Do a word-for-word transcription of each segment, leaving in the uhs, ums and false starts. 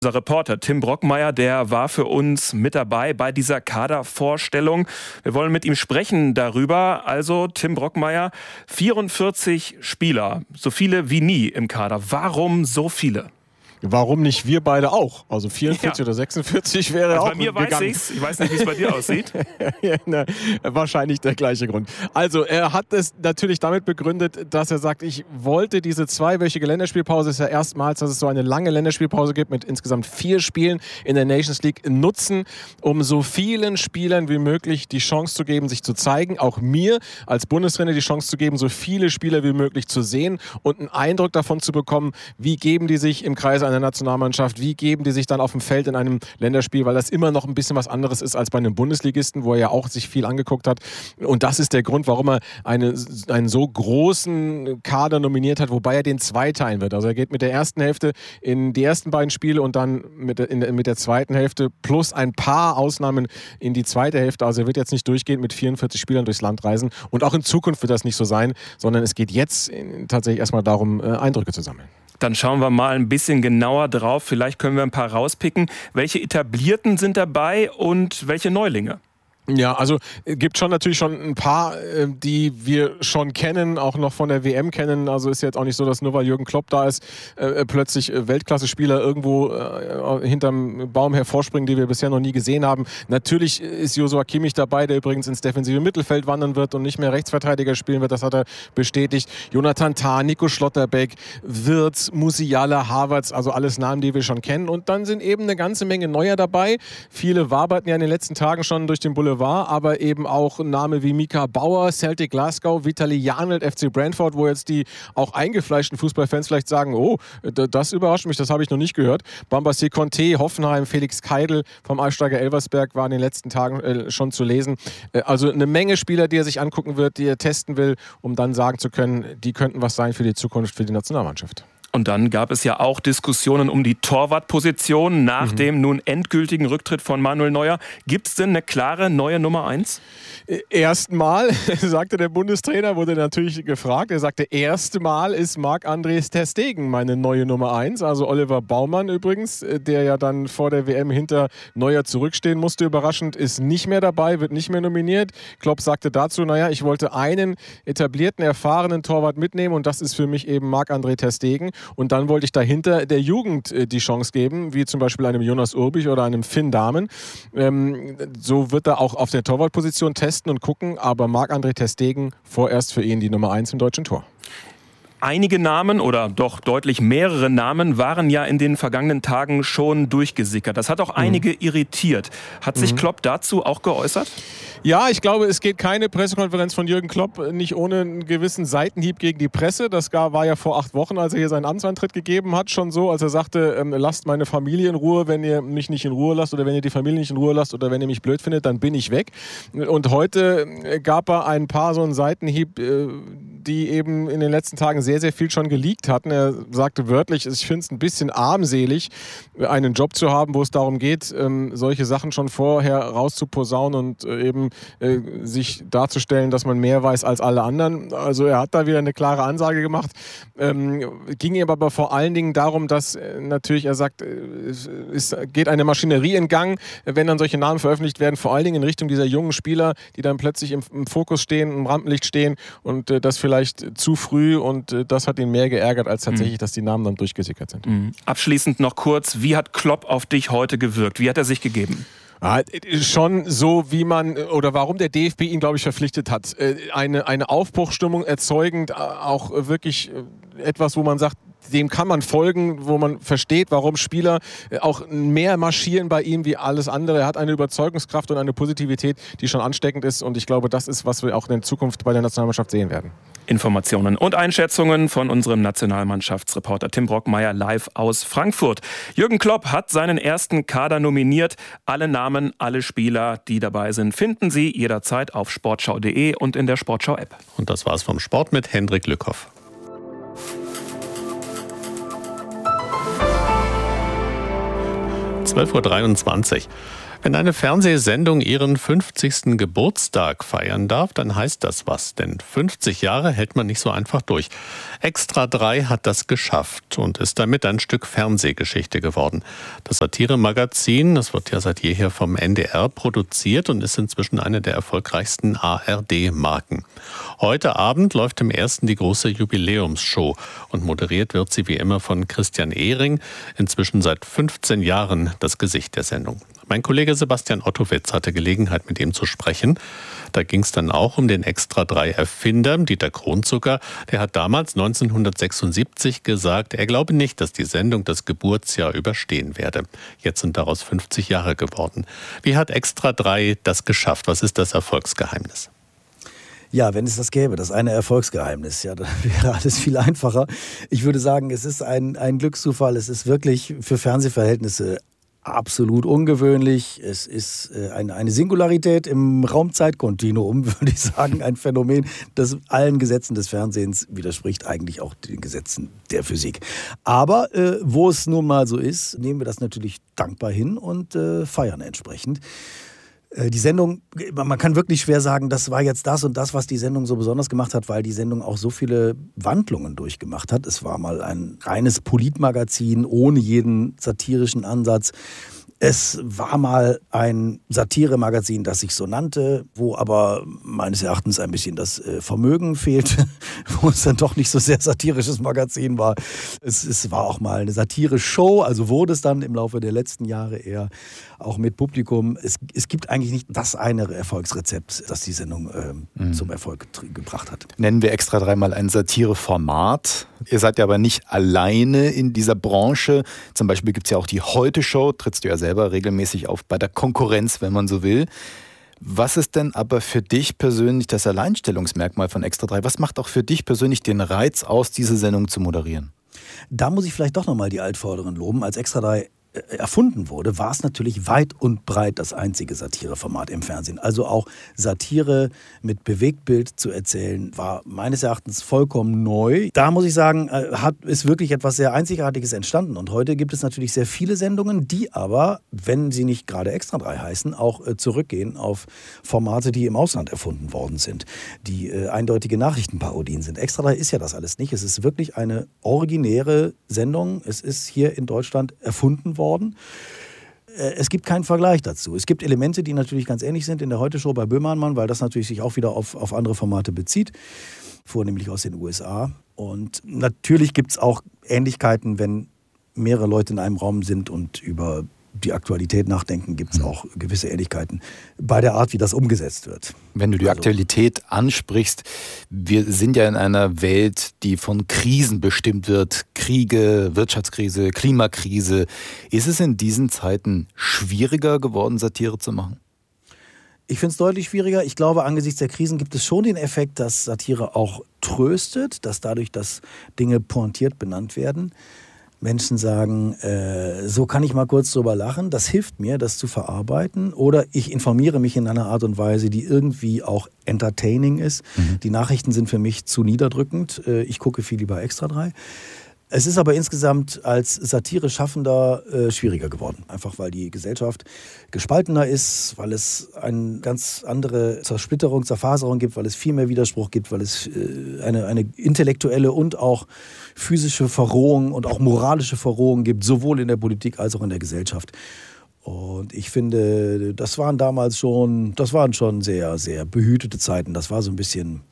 Unser Reporter Tim Brockmeier, der war für uns mit dabei bei dieser Kadervorstellung. Wir wollen mit ihm sprechen darüber. Also Tim Brockmeier, vierundvierzig Spieler, so viele wie nie im Kader. Warum so viele? Warum nicht wir beide auch? Also vierundvierzig ja. oder sechsundvierzig wäre also auch bei mir gegangen. weiß ich's. Ich weiß nicht, wie es bei dir aussieht. ja, na, wahrscheinlich der gleiche Grund. Also er hat es natürlich damit begründet, dass er sagt, ich wollte diese zweiwöchige Länderspielpause, es ist ja erstmals, dass es so eine lange Länderspielpause gibt mit insgesamt vier Spielen in der Nations League, nutzen, um so vielen Spielern wie möglich die Chance zu geben, sich zu zeigen. Auch mir als Bundestrainer die Chance zu geben, so viele Spieler wie möglich zu sehen und einen Eindruck davon zu bekommen, wie geben die sich im Kreis einer Nationalmannschaft, wie geben die sich dann auf dem Feld in einem Länderspiel, weil das immer noch ein bisschen was anderes ist als bei einem Bundesligisten, wo er ja auch sich viel angeguckt hat. Und das ist der Grund, warum er eine, einen so großen Kader nominiert hat, wobei er den zweiteilen wird. Also er geht mit der ersten Hälfte in die ersten beiden Spiele und dann mit der, in, mit der zweiten Hälfte plus ein paar Ausnahmen in die zweite Hälfte. Also er wird jetzt nicht durchgehend mit vierundvierzig Spielern durchs Land reisen. Und auch in Zukunft wird das nicht so sein, sondern es geht jetzt tatsächlich erstmal darum, Eindrücke zu sammeln. Dann schauen wir mal ein bisschen genauer drauf. Vielleicht können wir ein paar rauspicken. Welche Etablierten sind dabei und welche Neulinge? Ja, also es gibt schon natürlich schon ein paar, die wir schon kennen, auch noch von der W M kennen. Also ist jetzt auch nicht so, dass nur weil Jürgen Klopp da ist, äh, plötzlich Weltklasse-Spieler irgendwo äh, hinterm Baum hervorspringen, die wir bisher noch nie gesehen haben. Natürlich ist Joshua Kimmich dabei, der übrigens ins defensive Mittelfeld wandern wird und nicht mehr Rechtsverteidiger spielen wird. Das hat er bestätigt. Jonathan Tah, Nico Schlotterbeck, Wirtz, Musiala, Havertz, also alles Namen, die wir schon kennen. Und dann sind eben eine ganze Menge Neuer dabei. Viele waberten ja in den letzten Tagen schon durch den Boulevard. War, aber eben auch ein Name wie Mika Bauer, Celtic Glasgow, Vitali Janelt, F C Brentford, wo jetzt die auch eingefleischten Fußballfans vielleicht sagen, oh, das überrascht mich, das habe ich noch nicht gehört. Bambassé Conté, Hoffenheim, Felix Keidl vom Aufsteiger Elversberg war in den letzten Tagen äh, schon zu lesen. Äh, also eine Menge Spieler, die er sich angucken wird, die er testen will, um dann sagen zu können, die könnten was sein für die Zukunft, für die Nationalmannschaft. Und dann gab es ja auch Diskussionen um die Torwartposition nach mhm. dem nun endgültigen Rücktritt von Manuel Neuer. Gibt es denn eine klare neue Nummer eins? Erstmal, sagte der Bundestrainer, wurde natürlich gefragt. Er sagte, erste Mal ist Marc-André ter Stegen meine neue Nummer eins. Also Oliver Baumann übrigens, der ja dann vor der W M hinter Neuer zurückstehen musste, überraschend, ist nicht mehr dabei, wird nicht mehr nominiert. Klopp sagte dazu, naja, ich wollte einen etablierten, erfahrenen Torwart mitnehmen und das ist für mich eben Marc-André ter Stegen. Und dann wollte ich dahinter der Jugend die Chance geben, wie zum Beispiel einem Jonas Urbich oder einem Finn Dahmen. Ähm, so wird er auch auf der Torwartposition testen und gucken, aber Marc-André ter Stegen vorerst für ihn die Nummer eins im deutschen Tor. Einige Namen oder doch deutlich mehrere Namen waren ja in den vergangenen Tagen schon durchgesickert. Das hat auch einige mhm. irritiert. Hat sich mhm. Klopp dazu auch geäußert? Ja, ich glaube, es geht keine Pressekonferenz von Jürgen Klopp nicht ohne einen gewissen Seitenhieb gegen die Presse. Das war ja vor acht Wochen, als er hier seinen Amtsantritt gegeben hat, schon so, als er sagte, ähm, lasst meine Familie in Ruhe, wenn ihr mich nicht in Ruhe lasst oder wenn ihr die Familie nicht in Ruhe lasst oder wenn ihr mich blöd findet, dann bin ich weg. Und heute gab er ein paar so einen Seitenhieb, äh, die eben in den letzten Tagen sehr, sehr viel schon geleakt hatten. Er sagte wörtlich, ich finde es ein bisschen armselig, einen Job zu haben, wo es darum geht, ähm, solche Sachen schon vorher rauszuposaunen und äh, eben äh, sich darzustellen, dass man mehr weiß als alle anderen. Also er hat da wieder eine klare Ansage gemacht. Ähm, ging ihm aber vor allen Dingen darum, dass äh, natürlich er sagt, äh, es geht eine Maschinerie in Gang, wenn dann solche Namen veröffentlicht werden, vor allen Dingen in Richtung dieser jungen Spieler, die dann plötzlich im, im Fokus stehen, im Rampenlicht stehen und äh, das vielleicht zu früh und äh, das hat ihn mehr geärgert, als tatsächlich, mhm. dass die Namen dann durchgesickert sind. Mhm. Abschließend noch kurz, wie hat Klopp auf dich heute gewirkt? Wie hat er sich gegeben? Ja, schon so, wie man oder warum der D F B ihn, glaube ich, verpflichtet hat. Eine, eine Aufbruchsstimmung erzeugend, auch wirklich etwas, wo man sagt, dem kann man folgen, wo man versteht, warum Spieler auch mehr marschieren bei ihm wie alles andere. Er hat eine Überzeugungskraft und eine Positivität, die schon ansteckend ist. Und ich glaube, das ist, was wir auch in Zukunft bei der Nationalmannschaft sehen werden. Informationen und Einschätzungen von unserem Nationalmannschaftsreporter Tim Brockmeier live aus Frankfurt. Jürgen Klopp hat seinen ersten Kader nominiert. Alle Namen, alle Spieler, die dabei sind, finden Sie jederzeit auf sportschau punkt de und in der Sportschau-App. Und das war's vom Sport mit Hendrik Lückhoff. zwölf Uhr dreiundzwanzig. Wenn eine Fernsehsendung ihren fünfzigsten Geburtstag feiern darf, dann heißt das was. Denn fünfzig Jahre hält man nicht so einfach durch. Extra drei hat das geschafft und ist damit ein Stück Fernsehgeschichte geworden. Das Satire-Magazin, das wird ja seit jeher vom N D R produziert und ist inzwischen eine der erfolgreichsten A R D-Marken. Heute Abend läuft im ersten die große Jubiläumsshow und moderiert wird sie wie immer von Christian Ehring, inzwischen seit fünfzehn Jahren das Gesicht der Sendung. Mein Kollege Sebastian Ottowitz hatte Gelegenheit, mit ihm zu sprechen. Da ging es dann auch um den Extra drei Erfinder, Dieter Kronzucker. Der hat damals neunzehnhundertsechsundsiebzig gesagt, er glaube nicht, dass die Sendung das Geburtsjahr überstehen werde. Jetzt sind daraus fünfzig Jahre geworden. Wie hat Extra drei das geschafft? Was ist das Erfolgsgeheimnis? Ja, wenn es das gäbe, das eine Erfolgsgeheimnis, ja, dann wäre alles viel einfacher. Ich würde sagen, es ist ein, ein Glückszufall. Es ist wirklich für Fernsehverhältnisse absolut ungewöhnlich. Es ist äh, eine, eine Singularität im Raumzeitkontinuum, würde ich sagen. Ein Phänomen, das allen Gesetzen des Fernsehens widerspricht, eigentlich auch den Gesetzen der Physik. Aber äh, wo es nun mal so ist, nehmen wir das natürlich dankbar hin und äh, feiern entsprechend. Die Sendung, man kann wirklich schwer sagen, das war jetzt das und das, was die Sendung so besonders gemacht hat, weil die Sendung auch so viele Wandlungen durchgemacht hat. Es war mal ein reines Politmagazin ohne jeden satirischen Ansatz. Es war mal ein Satire-Magazin, das sich so nannte, wo aber meines Erachtens ein bisschen das Vermögen fehlte, wo es dann doch nicht so sehr satirisches Magazin war. Es, es war auch mal eine Satire-Show, also wurde es dann im Laufe der letzten Jahre eher auch mit Publikum. Es, es gibt eigentlich nicht das eine Erfolgsrezept, das die Sendung ähm, mhm. zum Erfolg gebracht hat. Nennen wir Extra drei mal ein Satire-Format. Ihr seid ja aber nicht alleine in dieser Branche. Zum Beispiel gibt es ja auch die Heute-Show, trittst du ja selber regelmäßig auf bei der Konkurrenz, wenn man so will. Was ist denn aber für dich persönlich das Alleinstellungsmerkmal von Extra drei? Was macht auch für dich persönlich den Reiz aus, diese Sendung zu moderieren? Da muss ich vielleicht doch nochmal die Altvorderen loben. Als Extra drei erfunden wurde, war es natürlich weit und breit das einzige Satireformat im Fernsehen. Also auch Satire mit Bewegtbild zu erzählen, war meines Erachtens vollkommen neu. Da muss ich sagen, hat, ist wirklich etwas sehr Einzigartiges entstanden. Und heute gibt es natürlich sehr viele Sendungen, die aber, wenn sie nicht gerade Extra drei heißen, auch zurückgehen auf Formate, die im Ausland erfunden worden sind, die äh, eindeutige Nachrichtenparodien sind. Extra drei ist ja das alles nicht. Es ist wirklich eine originäre Sendung. Es ist hier in Deutschland erfunden worden. Worden. Es gibt keinen Vergleich dazu. Es gibt Elemente, die natürlich ganz ähnlich sind in der Heute-Show bei Böhmermann, weil das natürlich sich auch wieder auf, auf andere Formate bezieht, vornehmlich aus den U S A. Und natürlich gibt es auch Ähnlichkeiten, wenn mehrere Leute in einem Raum sind und über die Aktualität nachdenken, gibt es auch gewisse Ähnlichkeiten bei der Art, wie das umgesetzt wird. Wenn du die also, Aktualität ansprichst, wir sind ja in einer Welt, die von Krisen bestimmt wird. Kriege, Wirtschaftskrise, Klimakrise. Ist es in diesen Zeiten schwieriger geworden, Satire zu machen? Ich finde es deutlich schwieriger. Ich glaube, angesichts der Krisen gibt es schon den Effekt, dass Satire auch tröstet, dass dadurch, dass Dinge pointiert benannt werden, Menschen sagen, äh, so kann ich mal kurz drüber lachen, das hilft mir, das zu verarbeiten. Oder ich informiere mich in einer Art und Weise, die irgendwie auch entertaining ist. Mhm. Die Nachrichten sind für mich zu niederdrückend. Äh, ich gucke viel lieber Extra drei. Es ist aber insgesamt als Satire-Schaffender äh, schwieriger geworden. Einfach weil die Gesellschaft gespaltener ist, weil es eine ganz andere Zersplitterung, Zerfaserung gibt, weil es viel mehr Widerspruch gibt, weil es äh, eine, eine intellektuelle und auch physische Verrohung und auch moralische Verrohung gibt, sowohl in der Politik als auch in der Gesellschaft. Und ich finde, das waren damals schon, das waren schon sehr, sehr behütete Zeiten. Das war so ein bisschen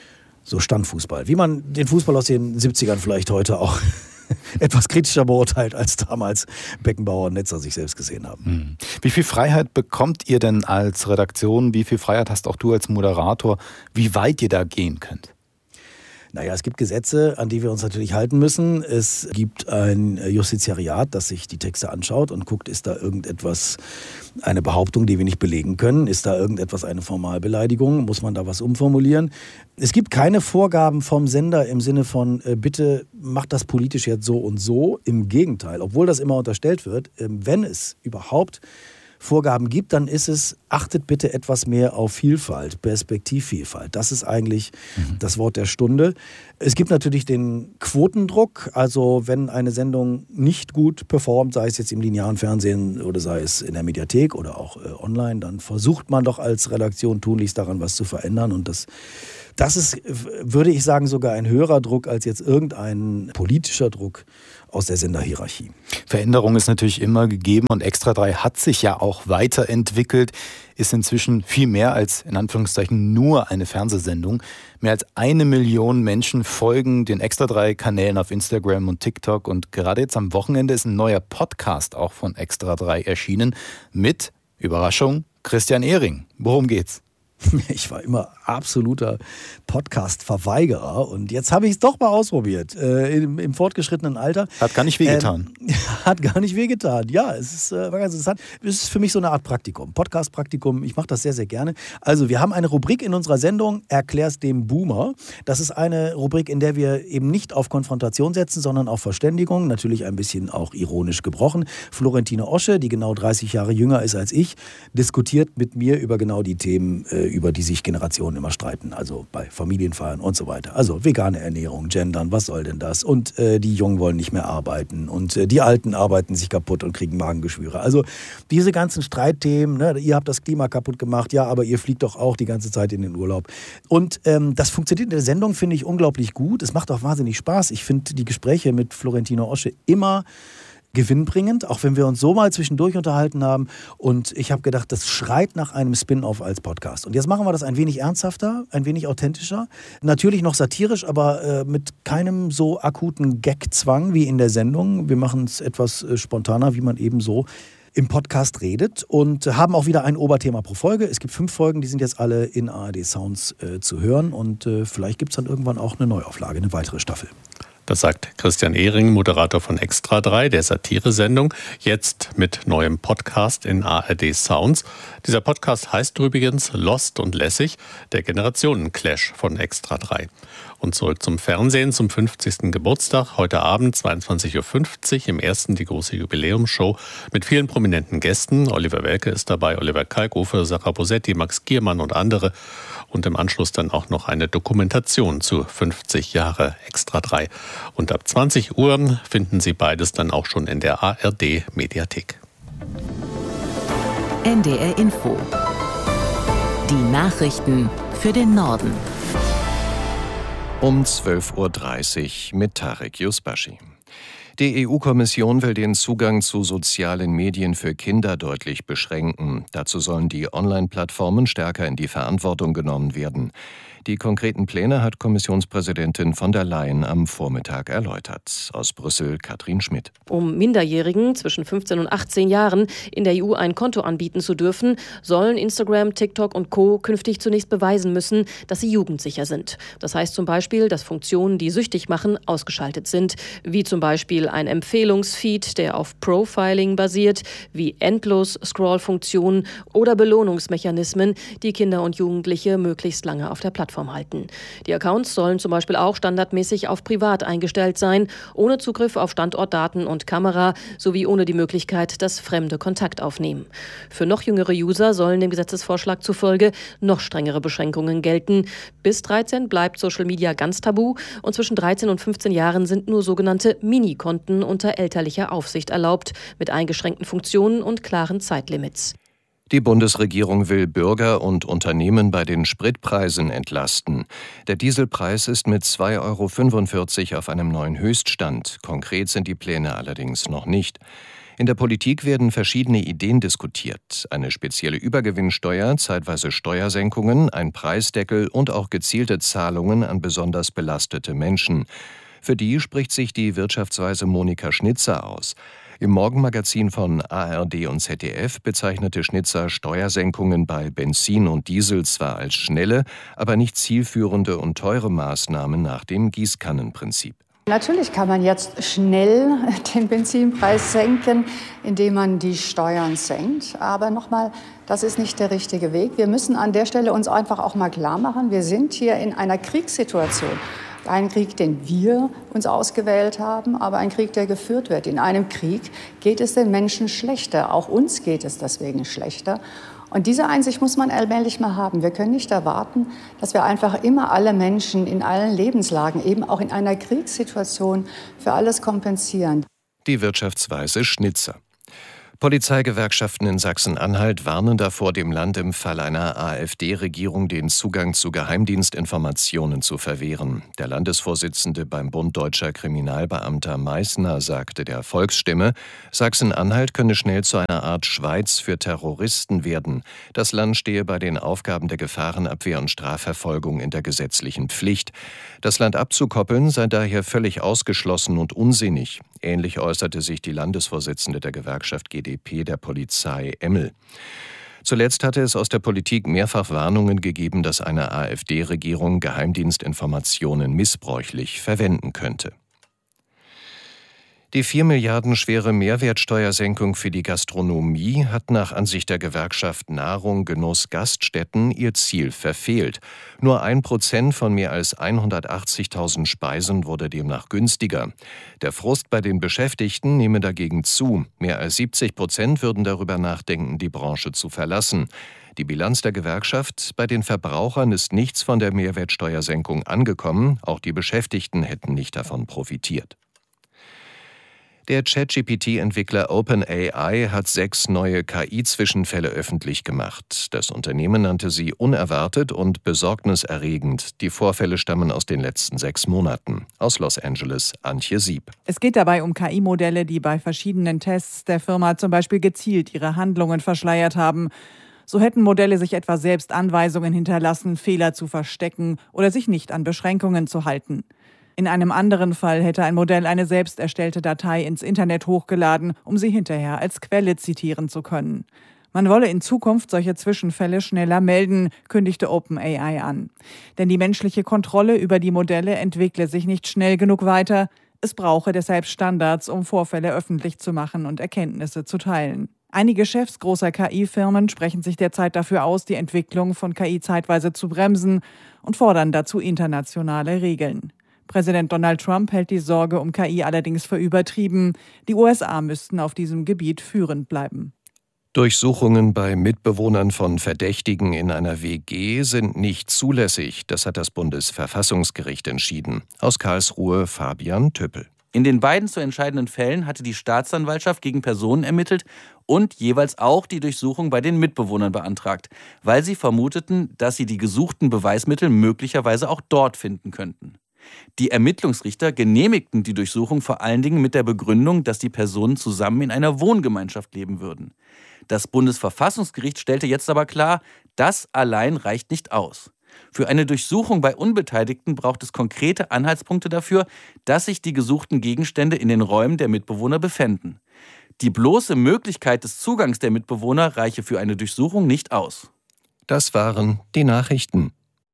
so Standfußball. Wie man den Fußball aus den siebzigern vielleicht heute auch etwas kritischer beurteilt, als damals Beckenbauer und Netzer sich selbst gesehen haben. Wie viel Freiheit bekommt ihr denn als Redaktion? Wie viel Freiheit hast auch du als Moderator? Wie weit ihr da gehen könnt? Naja, es gibt Gesetze, an die wir uns natürlich halten müssen. Es gibt ein Justiziariat, das sich die Texte anschaut und guckt, ist da irgendetwas, eine Behauptung, die wir nicht belegen können? Ist da irgendetwas eine Formalbeleidigung? Muss man da was umformulieren? Es gibt keine Vorgaben vom Sender im Sinne von, äh, bitte macht das politisch jetzt so und so. Im Gegenteil, obwohl das immer unterstellt wird, äh, wenn es überhaupt Vorgaben gibt, dann ist es, achtet bitte etwas mehr auf Vielfalt, Perspektivvielfalt. Das ist eigentlich mhm. das Wort der Stunde. Es gibt natürlich den Quotendruck, also wenn eine Sendung nicht gut performt, sei es jetzt im linearen Fernsehen oder sei es in der Mediathek oder auch äh, online, dann versucht man doch als Redaktion tunlichst daran, was zu verändern. Und das, das ist, würde ich sagen, sogar ein höherer Druck als jetzt irgendein politischer Druck aus der Senderhierarchie. Veränderung ist natürlich immer gegeben und Extra drei hat sich ja auch weiterentwickelt, ist inzwischen viel mehr als in Anführungszeichen nur eine Fernsehsendung. Mehr als eine Million Menschen folgen den Extra drei Kanälen auf Instagram und TikTok und gerade jetzt am Wochenende ist ein neuer Podcast auch von Extra drei erschienen mit, Überraschung, Christian Ehring. Worum geht's? Ich war immer absoluter Podcast-Verweigerer und jetzt habe ich es doch mal ausprobiert, äh, im, im fortgeschrittenen Alter. Hat gar nicht wehgetan. Ähm, hat gar nicht wehgetan, ja, es ist, äh, war ganz interessant. Es ist für mich so eine Art Praktikum, Podcast-Praktikum, ich mache das sehr, sehr gerne. Also wir haben eine Rubrik in unserer Sendung, Erklär's dem Boomer. Das ist eine Rubrik, in der wir eben nicht auf Konfrontation setzen, sondern auf Verständigung, natürlich ein bisschen auch ironisch gebrochen. Florentine Osche, die genau dreißig Jahre jünger ist als ich, diskutiert mit mir über genau die Themen, äh, über die sich Generationen immer streiten, also bei Familienfeiern und so weiter. Also vegane Ernährung, Gendern, was soll denn das? Und äh, die Jungen wollen nicht mehr arbeiten und äh, die Alten arbeiten sich kaputt und kriegen Magengeschwüre. Also diese ganzen Streitthemen, ne, ihr habt das Klima kaputt gemacht, ja, aber ihr fliegt doch auch die ganze Zeit in den Urlaub. Und ähm, das funktioniert in der Sendung, finde ich, unglaublich gut. Es macht auch wahnsinnig Spaß. Ich finde die Gespräche mit Florentine Osche immer gewinnbringend, auch wenn wir uns so mal zwischendurch unterhalten haben. Und ich habe gedacht, das schreit nach einem Spin-off als Podcast. Und jetzt machen wir das ein wenig ernsthafter, ein wenig authentischer. Natürlich noch satirisch, aber äh, mit keinem so akuten Gagzwang wie in der Sendung. Wir machen es etwas äh, spontaner, wie man eben so im Podcast redet und haben auch wieder ein Oberthema pro Folge. Es gibt fünf Folgen, die sind jetzt alle in A R D Sounds äh, zu hören und äh, vielleicht gibt es dann irgendwann auch eine Neuauflage, eine weitere Staffel. Das sagt Christian Ehring, Moderator von Extra drei, der Satire-Sendung, jetzt mit neuem Podcast in A R D Sounds. Dieser Podcast heißt übrigens Lost und Lässig, der Generationen-Clash von Extra drei. Und zurück zum Fernsehen, zum fünfzigsten Geburtstag. Heute Abend, zweiundzwanzig Uhr fünfzig, im ersten die große Jubiläumsshow mit vielen prominenten Gästen. Oliver Welke ist dabei, Oliver Kalkofe, Sarah Bosetti, Max Giermann und andere. Und im Anschluss dann auch noch eine Dokumentation zu fünfzig Jahre Extra drei. Und ab zwanzig Uhr finden Sie beides dann auch schon in der A R D-Mediathek. N D R Info. Die Nachrichten für den Norden. Um zwölf Uhr dreißig mit Tarek Yusbashi. Die E U-Kommission will den Zugang zu sozialen Medien für Kinder deutlich beschränken. Dazu sollen die Online-Plattformen stärker in die Verantwortung genommen werden. Die konkreten Pläne hat Kommissionspräsidentin von der Leyen am Vormittag erläutert. Aus Brüssel Katrin Schmidt. Um Minderjährigen zwischen fünfzehn und achtzehn Jahren in der E U ein Konto anbieten zu dürfen, sollen Instagram, TikTok und Co. künftig zunächst beweisen müssen, dass sie jugendsicher sind. Das heißt zum Beispiel, dass Funktionen, die süchtig machen, ausgeschaltet sind, wie zum Beispiel ein Empfehlungsfeed, der auf Profiling basiert, wie Endlos-Scroll-Funktionen oder Belohnungsmechanismen, die Kinder und Jugendliche möglichst lange auf der Plattform halten. Die Accounts sollen zum Beispiel auch standardmäßig auf privat eingestellt sein, ohne Zugriff auf Standortdaten und Kamera, sowie ohne die Möglichkeit, dass Fremde Kontakt aufnehmen. Für noch jüngere User sollen dem Gesetzesvorschlag zufolge noch strengere Beschränkungen gelten. Bis dreizehn bleibt Social Media ganz tabu und zwischen dreizehn und fünfzehn Jahren sind nur sogenannte Minikonten unter elterlicher Aufsicht erlaubt, mit eingeschränkten Funktionen und klaren Zeitlimits. Die Bundesregierung will Bürger und Unternehmen bei den Spritpreisen entlasten. Der Dieselpreis ist mit zwei Euro fünfundvierzig auf einem neuen Höchststand. Konkret sind die Pläne allerdings noch nicht. In der Politik werden verschiedene Ideen diskutiert. Eine spezielle Übergewinnsteuer, zeitweise Steuersenkungen, ein Preisdeckel und auch gezielte Zahlungen an besonders belastete Menschen. Für die spricht sich die Wirtschaftsweise Monika Schnitzer aus. Im Morgenmagazin von A R D und Z D F bezeichnete Schnitzer Steuersenkungen bei Benzin und Diesel zwar als schnelle, aber nicht zielführende und teure Maßnahmen nach dem Gießkannenprinzip. Natürlich kann man jetzt schnell den Benzinpreis senken, indem man die Steuern senkt. Aber nochmal, das ist nicht der richtige Weg. Wir müssen an der Stelle uns einfach auch mal klar machen, wir sind hier in einer Kriegssituation. Ein Krieg, den wir uns ausgewählt haben, aber ein Krieg, der geführt wird. In einem Krieg geht es den Menschen schlechter. Auch uns geht es deswegen schlechter. Und diese Einsicht muss man allmählich mal haben. Wir können nicht erwarten, dass wir einfach immer alle Menschen in allen Lebenslagen, eben auch in einer Kriegssituation, für alles kompensieren. Die Wirtschaftsweise Schnitzer. Polizeigewerkschaften in Sachsen-Anhalt warnen davor, dem Land im Fall einer AfD-Regierung den Zugang zu Geheimdienstinformationen zu verwehren. Der Landesvorsitzende beim Bund Deutscher Kriminalbeamter Meissner sagte der Volksstimme, Sachsen-Anhalt könne schnell zu einer Art Schweiz für Terroristen werden. Das Land stehe bei den Aufgaben der Gefahrenabwehr und Strafverfolgung in der gesetzlichen Pflicht. Das Land abzukoppeln sei daher völlig ausgeschlossen und unsinnig. Ähnlich äußerte sich die Landesvorsitzende der Gewerkschaft G D P der Polizei Emmel. Zuletzt hatte es aus der Politik mehrfach Warnungen gegeben, dass eine AfD-Regierung Geheimdienstinformationen missbräuchlich verwenden könnte. Die vier Milliarden schwere Mehrwertsteuersenkung für die Gastronomie hat nach Ansicht der Gewerkschaft Nahrung, Genuss, Gaststätten ihr Ziel verfehlt. Nur ein Prozent von mehr als hundertachtzigtausend Speisen wurde demnach günstiger. Der Frust bei den Beschäftigten nehme dagegen zu. Mehr als siebzig Prozent würden darüber nachdenken, die Branche zu verlassen. Die Bilanz der Gewerkschaft: Bei den Verbrauchern ist nichts von der Mehrwertsteuersenkung angekommen. Auch die Beschäftigten hätten nicht davon profitiert. Der ChatGPT-Entwickler OpenAI hat sechs neue K I-Zwischenfälle öffentlich gemacht. Das Unternehmen nannte sie unerwartet und besorgniserregend. Die Vorfälle stammen aus den letzten sechs Monaten. Aus Los Angeles, Antje Sieb. Es geht dabei um K I-Modelle, die bei verschiedenen Tests der Firma zum Beispiel gezielt ihre Handlungen verschleiert haben. So hätten Modelle sich etwa selbst Anweisungen hinterlassen, Fehler zu verstecken oder sich nicht an Beschränkungen zu halten. In einem anderen Fall hätte ein Modell eine selbst erstellte Datei ins Internet hochgeladen, um sie hinterher als Quelle zitieren zu können. Man wolle in Zukunft solche Zwischenfälle schneller melden, kündigte OpenAI an. Denn die menschliche Kontrolle über die Modelle entwickle sich nicht schnell genug weiter. Es brauche deshalb Standards, um Vorfälle öffentlich zu machen und Erkenntnisse zu teilen. Einige Chefs großer K I-Firmen sprechen sich derzeit dafür aus, die Entwicklung von K I zeitweise zu bremsen und fordern dazu internationale Regeln. Präsident Donald Trump hält die Sorge um K I allerdings für übertrieben. Die U S A müssten auf diesem Gebiet führend bleiben. Durchsuchungen bei Mitbewohnern von Verdächtigen in einer W G sind nicht zulässig. Das hat das Bundesverfassungsgericht entschieden. Aus Karlsruhe Fabian Tüppel. In den beiden zu entscheidenden Fällen hatte die Staatsanwaltschaft gegen Personen ermittelt und jeweils auch die Durchsuchung bei den Mitbewohnern beantragt, weil sie vermuteten, dass sie die gesuchten Beweismittel möglicherweise auch dort finden könnten. Die Ermittlungsrichter genehmigten die Durchsuchung vor allen Dingen mit der Begründung, dass die Personen zusammen in einer Wohngemeinschaft leben würden. Das Bundesverfassungsgericht stellte jetzt aber klar, das allein reicht nicht aus. Für eine Durchsuchung bei Unbeteiligten braucht es konkrete Anhaltspunkte dafür, dass sich die gesuchten Gegenstände in den Räumen der Mitbewohner befänden. Die bloße Möglichkeit des Zugangs der Mitbewohner reiche für eine Durchsuchung nicht aus. Das waren die Nachrichten.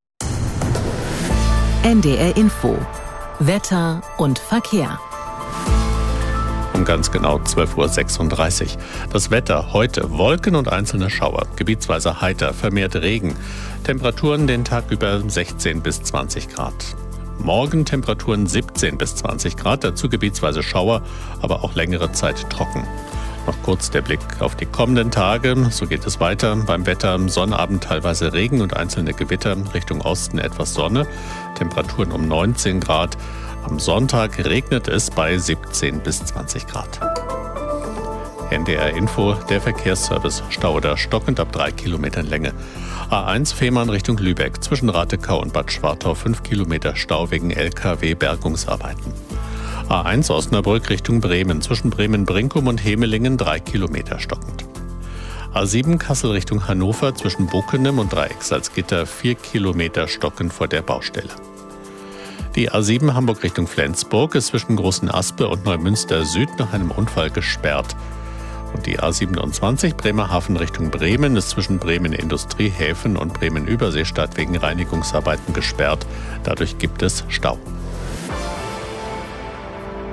N D R Info. Wetter und Verkehr. Um ganz genau zwölf Uhr sechsunddreißig. Das Wetter heute: Wolken und einzelne Schauer, gebietsweise heiter, vermehrt Regen. Temperaturen den Tag über sechzehn bis zwanzig Grad. Morgen Temperaturen siebzehn bis zwanzig Grad, dazu gebietsweise Schauer, aber auch längere Zeit trocken. Noch kurz der Blick auf die kommenden Tage. So geht es weiter. Beim Wetter am Sonnabend teilweise Regen und einzelne Gewitter. Richtung Osten etwas Sonne. Temperaturen um neunzehn Grad. Am Sonntag regnet es bei siebzehn bis zwanzig Grad. N D R Info, der Verkehrsservice. Stauder stockend ab drei Kilometern Länge. A eins Fehmarn Richtung Lübeck. Zwischen Ratekau und Bad Schwartau fünf Kilometer Stau wegen L K W-Bergungsarbeiten. A eins Osnabrück Richtung Bremen. Zwischen Bremen-Brinkum und Hemelingen drei Kilometer stockend. A sieben Kassel Richtung Hannover. Zwischen Bockenem und Dreiecksalzgitter vier Kilometer stockend vor der Baustelle. Die A sieben Hamburg Richtung Flensburg ist zwischen Großen Aspe und Neumünster Süd nach einem Unfall gesperrt. Und die A siebenundzwanzig Bremerhaven Richtung Bremen ist zwischen Bremen Industriehäfen und Bremen Überseestadt wegen Reinigungsarbeiten gesperrt. Dadurch gibt es Stau.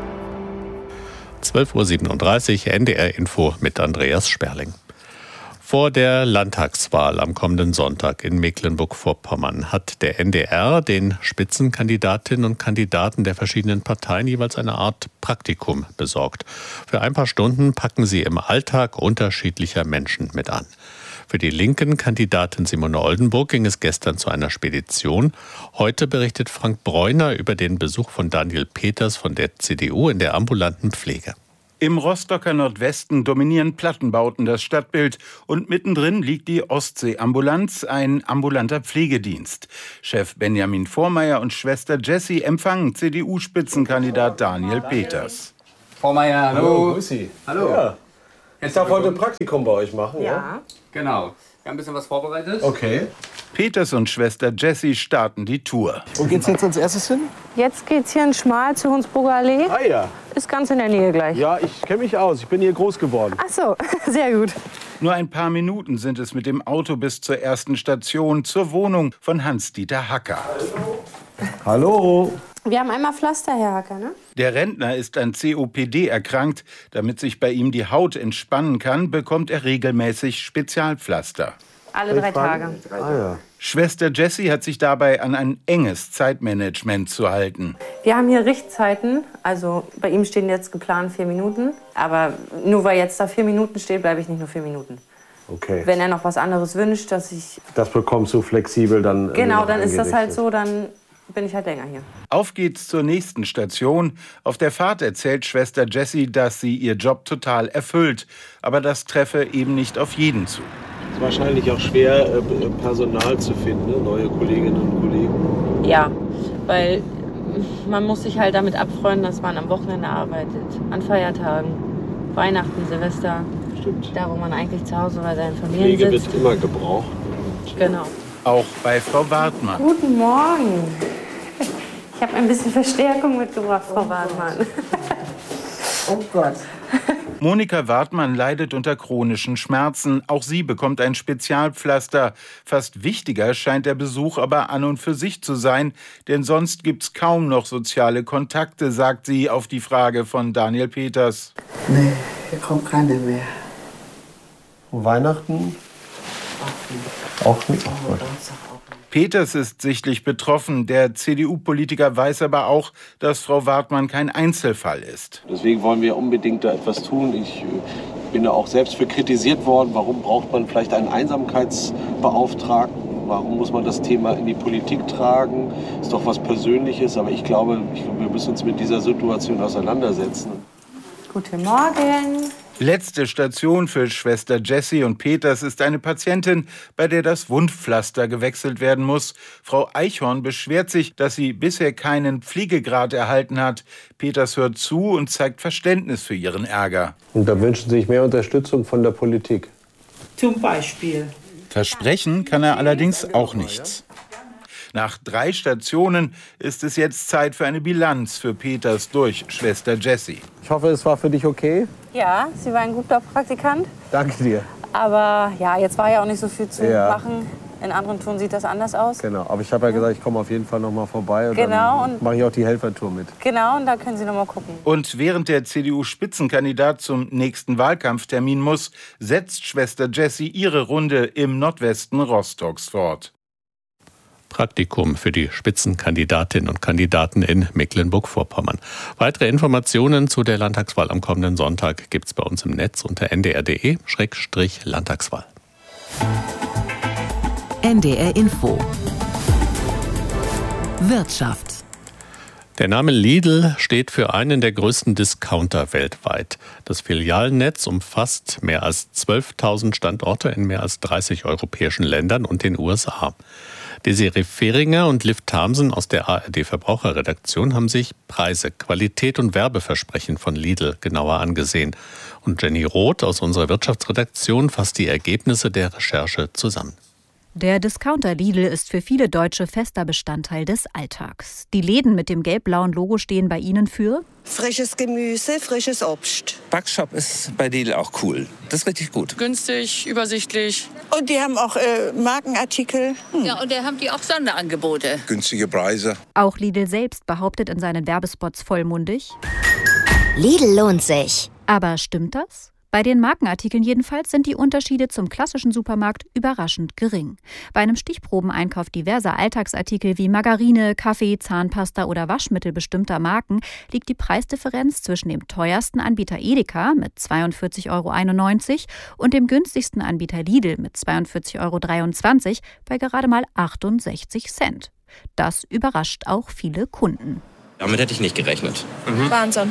zwölf Uhr siebenunddreißig, N D R Info mit Andreas Sperling. Vor der Landtagswahl am kommenden Sonntag in Mecklenburg-Vorpommern hat der N D R den Spitzenkandidatinnen und Kandidaten der verschiedenen Parteien jeweils eine Art Praktikum besorgt. Für ein paar Stunden packen sie im Alltag unterschiedlicher Menschen mit an. Für die linken Kandidatin Simone Oldenburg ging es gestern zu einer Spedition. Heute berichtet Frank Bräuner über den Besuch von Daniel Peters von der C D U in der ambulanten Pflege. Im Rostocker Nordwesten dominieren Plattenbauten das Stadtbild und mittendrin liegt die Ostsee-Ambulanz, ein ambulanter Pflegedienst. Chef Benjamin Vormeier und Schwester Jessie empfangen C D U-Spitzenkandidat Daniel Peters. Vormeier, hallo. Hallo, grüß Sie. Hallo. Ja. Ich darf heute ein Praktikum bei euch machen, ja? Ja, genau. Wir haben ein bisschen was vorbereitet. Okay. Peters und Schwester Jessie starten die Tour. Wo geht's jetzt als erstes hin? Jetzt geht's hier in Schmal zur Hunsburger Allee. Ah ja. Ist ganz in der Nähe gleich. Ja, ich kenne mich aus. Ich bin hier groß geworden. Ach so, sehr gut. Nur ein paar Minuten sind es mit dem Auto bis zur ersten Station, zur Wohnung von Hans-Dieter Hacker. Hallo. Wir haben einmal Pflaster, Herr Hacker, ne? Der Rentner ist an C O P D erkrankt. Damit sich bei ihm die Haut entspannen kann, bekommt er regelmäßig Spezialpflaster. Alle drei Tage. Ah, ja. Schwester Jessie hat sich dabei an ein enges Zeitmanagement zu halten. Wir haben hier Richtzeiten. Also bei ihm stehen jetzt geplant vier Minuten. Aber nur weil jetzt da vier Minuten steht, bleibe ich nicht nur vier Minuten. Okay. Wenn er noch was anderes wünscht, dass ich... Das bekommst du flexibel dann. Genau, dann ist das halt so, dann bin ich halt länger hier. Auf geht's zur nächsten Station. Auf der Fahrt erzählt Schwester Jessie, dass sie ihr Job total erfüllt. Aber das treffe eben nicht auf jeden zu. Es ist wahrscheinlich auch schwer, Personal zu finden, neue Kolleginnen und Kollegen. Ja, weil man muss sich halt damit abfreunden, dass man am Wochenende arbeitet. An Feiertagen, Weihnachten, Silvester. Stimmt. Da, wo man eigentlich zu Hause bei seinen Familien Pflege sitzt. wird immer gebraucht. Genau. Auch bei Frau Wartmann. Guten Morgen. Ich habe ein bisschen Verstärkung mitgebracht, Frau Wartmann. Oh Gott. Monika Wartmann leidet unter chronischen Schmerzen. Auch sie bekommt ein Spezialpflaster. Fast wichtiger scheint der Besuch aber an und für sich zu sein, denn sonst gibt's kaum noch soziale Kontakte, sagt sie auf die Frage von Daniel Peters. Nee, hier kommt keiner mehr. Und Weihnachten? Auch nicht. Auch nicht. Peters ist sichtlich betroffen. Der C D U-Politiker weiß aber auch, dass Frau Wartmann kein Einzelfall ist. Deswegen wollen wir unbedingt da etwas tun. Ich bin da auch selbst für kritisiert worden. Warum braucht man vielleicht einen Einsamkeitsbeauftragten? Warum muss man das Thema in die Politik tragen? Ist doch was Persönliches. Aber ich glaube, ich, wir müssen uns mit dieser Situation auseinandersetzen. Guten Morgen. Letzte Station für Schwester Jessie und Peters ist eine Patientin, bei der das Wundpflaster gewechselt werden muss. Frau Eichhorn beschwert sich, dass sie bisher keinen Pflegegrad erhalten hat. Peters hört zu und zeigt Verständnis für ihren Ärger. Und da wünschen Sie sich mehr Unterstützung von der Politik? Zum Beispiel. Versprechen kann er allerdings auch nichts. Nach drei Stationen ist es jetzt Zeit für eine Bilanz für Peters durch Schwester Jessie. Ich hoffe, es war für dich okay. Ja, sie war ein guter Praktikant. Danke dir. Aber ja, jetzt war ja auch nicht so viel zu Ja. machen. In anderen Touren sieht das anders aus. Genau, aber ich habe ja gesagt, ich komme auf jeden Fall noch mal vorbei. Und Genau, dann und- mache ich auch die Helfertour mit. Genau, und da können Sie noch mal gucken. Und während der C D U-Spitzenkandidat zum nächsten Wahlkampftermin muss, setzt Schwester Jessie ihre Runde im Nordwesten Rostocks fort. Praktikum für die Spitzenkandidatinnen und Kandidaten in Mecklenburg-Vorpommern. Weitere Informationen zu der Landtagswahl am kommenden Sonntag gibt es bei uns im Netz unter n d r punkt d e Schrägstrich Landtagswahl. N D R Info. Wirtschaft. Der Name Lidl steht für einen der größten Discounter weltweit. Das Filialnetz umfasst mehr als zwölftausend Standorte in mehr als dreißig europäischen Ländern und den U S A. Desiree Fehringer und Liv Thamsen aus der A R D-Verbraucherredaktion haben sich Preise, Qualität und Werbeversprechen von Lidl genauer angesehen. Und Jenny Roth aus unserer Wirtschaftsredaktion fasst die Ergebnisse der Recherche zusammen. Der Discounter Lidl ist für viele Deutsche fester Bestandteil des Alltags. Die Läden mit dem gelb-blauen Logo stehen bei Ihnen für frisches Gemüse, frisches Obst. Backshop ist bei Lidl auch cool. Das ist richtig gut. Günstig, übersichtlich. Und die haben auch äh, Markenartikel. Hm. Ja, und da haben die auch Sonderangebote. Günstige Preise. Auch Lidl selbst behauptet in seinen Werbespots vollmundig: Lidl lohnt sich. Aber stimmt das? Bei den Markenartikeln jedenfalls sind die Unterschiede zum klassischen Supermarkt überraschend gering. Bei einem Stichprobeneinkauf diverser Alltagsartikel wie Margarine, Kaffee, Zahnpasta oder Waschmittel bestimmter Marken liegt die Preisdifferenz zwischen dem teuersten Anbieter Edeka mit zweiundvierzig Euro einundneunzig und dem günstigsten Anbieter Lidl mit zweiundvierzig Euro dreiundzwanzig bei gerade mal achtundsechzig Cent. Das überrascht auch viele Kunden. Damit hätte ich nicht gerechnet. Mhm. Wahnsinn.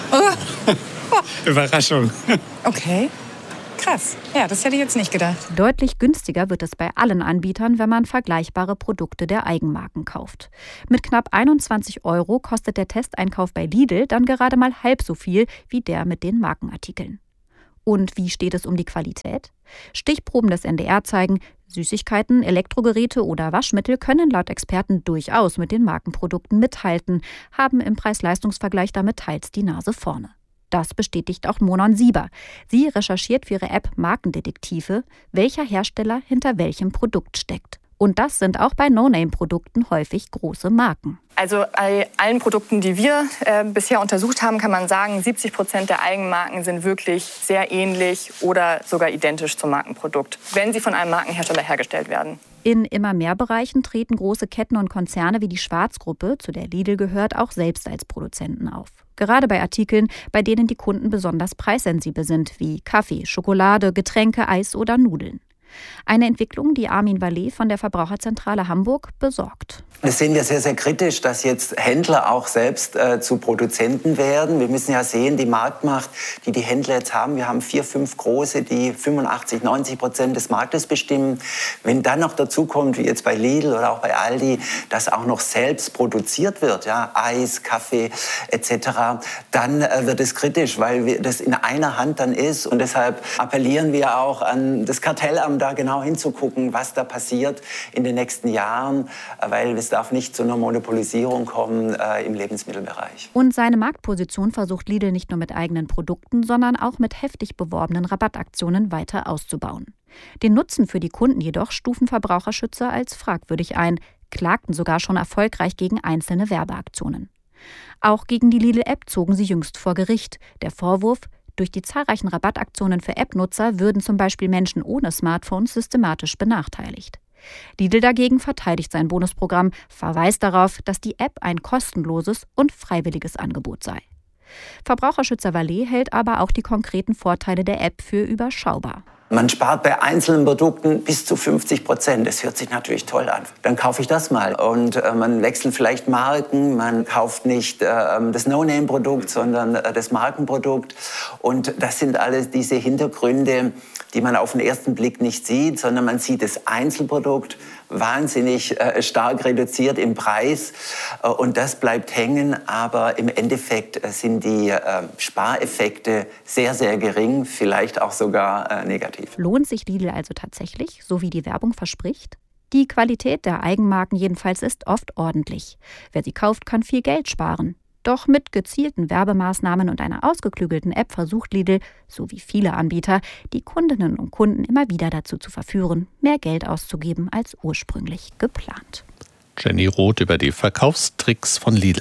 Oh. Überraschung. Okay, krass. Ja, das hätte ich jetzt nicht gedacht. Deutlich günstiger wird es bei allen Anbietern, wenn man vergleichbare Produkte der Eigenmarken kauft. Mit knapp einundzwanzig Euro kostet der Testeinkauf bei Lidl dann gerade mal halb so viel wie der mit den Markenartikeln. Und wie steht es um die Qualität? Stichproben des N D R zeigen, Süßigkeiten, Elektrogeräte oder Waschmittel können laut Experten durchaus mit den Markenprodukten mithalten, haben im Preis-Leistungs-Vergleich damit teils die Nase vorne. Das bestätigt auch Monon Sieber. Sie recherchiert für ihre App Markendetektive, welcher Hersteller hinter welchem Produkt steckt. Und das sind auch bei No-Name-Produkten häufig große Marken. Also bei allen Produkten, die wir äh, bisher untersucht haben, kann man sagen, siebzig Prozent der Eigenmarken sind wirklich sehr ähnlich oder sogar identisch zum Markenprodukt, wenn sie von einem Markenhersteller hergestellt werden. In immer mehr Bereichen treten große Ketten und Konzerne wie die Schwarz-Gruppe, zu der Lidl gehört, auch selbst als Produzenten auf. Gerade bei Artikeln, bei denen die Kunden besonders preissensibel sind, wie Kaffee, Schokolade, Getränke, Eis oder Nudeln. Eine Entwicklung, die Armin Vallet von der Verbraucherzentrale Hamburg besorgt. Das sehen wir sehr, sehr kritisch, dass jetzt Händler auch selbst äh, zu Produzenten werden. Wir müssen ja sehen, die Marktmacht, die die Händler jetzt haben. Wir haben vier, fünf große, die fünfundachtzig, neunzig Prozent des Marktes bestimmen. Wenn dann noch dazu kommt, wie jetzt bei Lidl oder auch bei Aldi, dass auch noch selbst produziert wird, ja, Eis, Kaffee et cetera, dann äh, wird es kritisch, weil wir, das in einer Hand dann ist. Und deshalb appellieren wir auch an das Kartellamt, da genau hinzugucken, was da passiert in den nächsten Jahren, weil es darf nicht zu einer Monopolisierung kommen äh, im Lebensmittelbereich. Und seine Marktposition versucht Lidl nicht nur mit eigenen Produkten, sondern auch mit heftig beworbenen Rabattaktionen weiter auszubauen. Den Nutzen für die Kunden jedoch stufen Verbraucherschützer als fragwürdig ein, klagten sogar schon erfolgreich gegen einzelne Werbeaktionen. Auch gegen die Lidl-App zogen sie jüngst vor Gericht. Der Vorwurf: Durch die zahlreichen Rabattaktionen für App-Nutzer würden zum Beispiel Menschen ohne Smartphones systematisch benachteiligt. Lidl dagegen verteidigt sein Bonusprogramm, verweist darauf, dass die App ein kostenloses und freiwilliges Angebot sei. Verbraucherschützer Vallet hält aber auch die konkreten Vorteile der App für überschaubar. Man spart bei einzelnen Produkten bis zu fünfzig Prozent. Das hört sich natürlich toll an. Dann kaufe ich das mal. Und äh, man wechselt vielleicht Marken. Man kauft nicht äh, das No-Name-Produkt, sondern äh, das Markenprodukt. Und das sind alles diese Hintergründe, die man auf den ersten Blick nicht sieht, sondern man sieht das Einzelprodukt wahnsinnig äh, stark reduziert im Preis. Äh, und das bleibt hängen. Aber im Endeffekt äh, sind die äh, Spareffekte sehr, sehr gering, vielleicht auch sogar äh, negativ. Lohnt sich Lidl also tatsächlich, so wie die Werbung verspricht? Die Qualität der Eigenmarken jedenfalls ist oft ordentlich. Wer sie kauft, kann viel Geld sparen. Doch mit gezielten Werbemaßnahmen und einer ausgeklügelten App versucht Lidl, so wie viele Anbieter, die Kundinnen und Kunden immer wieder dazu zu verführen, mehr Geld auszugeben als ursprünglich geplant. Jenny Roth über die Verkaufstricks von Lidl.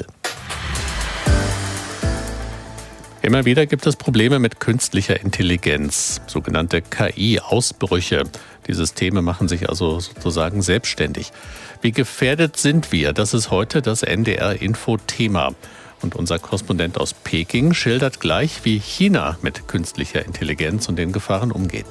Immer wieder gibt es Probleme mit künstlicher Intelligenz, sogenannte K I-Ausbrüche. Die Systeme machen sich also sozusagen selbstständig. Wie gefährdet sind wir? Das ist heute das N D R-Info-Thema. Und unser Korrespondent aus Peking schildert gleich, wie China mit künstlicher Intelligenz und den Gefahren umgeht.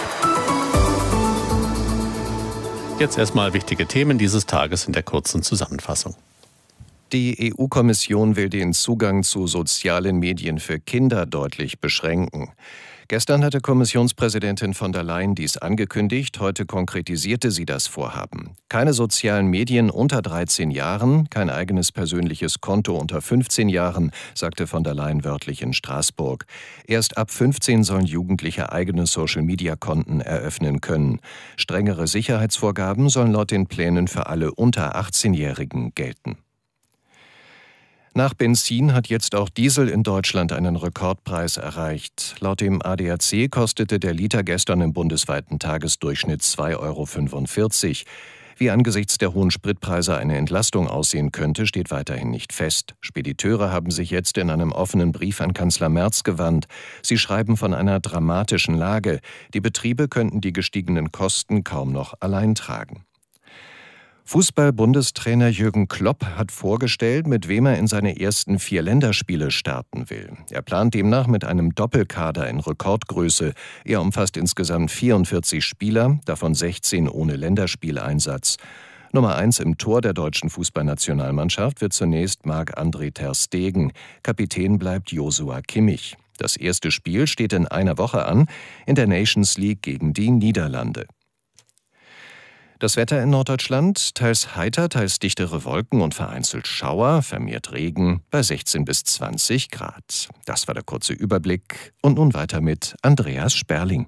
Jetzt erstmal wichtige Themen dieses Tages in der kurzen Zusammenfassung. Die E U-Kommission will den Zugang zu sozialen Medien für Kinder deutlich beschränken. Gestern hatte Kommissionspräsidentin von der Leyen dies angekündigt, heute konkretisierte sie das Vorhaben. Keine sozialen Medien unter dreizehn Jahren, kein eigenes persönliches Konto unter fünfzehn Jahren, sagte von der Leyen wörtlich in Straßburg. Erst ab fünfzehn sollen Jugendliche eigene Social-Media-Konten eröffnen können. Strengere Sicherheitsvorgaben sollen laut den Plänen für alle unter achtzehnjährigen gelten. Nach Benzin hat jetzt auch Diesel in Deutschland einen Rekordpreis erreicht. Laut dem A D A C kostete der Liter gestern im bundesweiten Tagesdurchschnitt zwei Euro fünfundvierzig. Wie angesichts der hohen Spritpreise eine Entlastung aussehen könnte, steht weiterhin nicht fest. Spediteure haben sich jetzt in einem offenen Brief an Kanzler Merz gewandt. Sie schreiben von einer dramatischen Lage. Die Betriebe könnten die gestiegenen Kosten kaum noch allein tragen. Fußball-Bundestrainer Jürgen Klopp hat vorgestellt, mit wem er in seine ersten vier Länderspiele starten will. Er plant demnach mit einem Doppelkader in Rekordgröße. Er umfasst insgesamt vierundvierzig Spieler, davon sechzehn ohne Länderspieleinsatz. Nummer eins im Tor der deutschen Fußballnationalmannschaft wird zunächst Marc-André ter Stegen. Kapitän bleibt Joshua Kimmich. Das erste Spiel steht in einer Woche an, in der Nations League gegen die Niederlande. Das Wetter in Norddeutschland, teils heiter, teils dichtere Wolken und vereinzelt Schauer, vermehrt Regen bei sechzehn bis zwanzig Grad. Das war der kurze Überblick. Und nun weiter mit Andreas Sperling.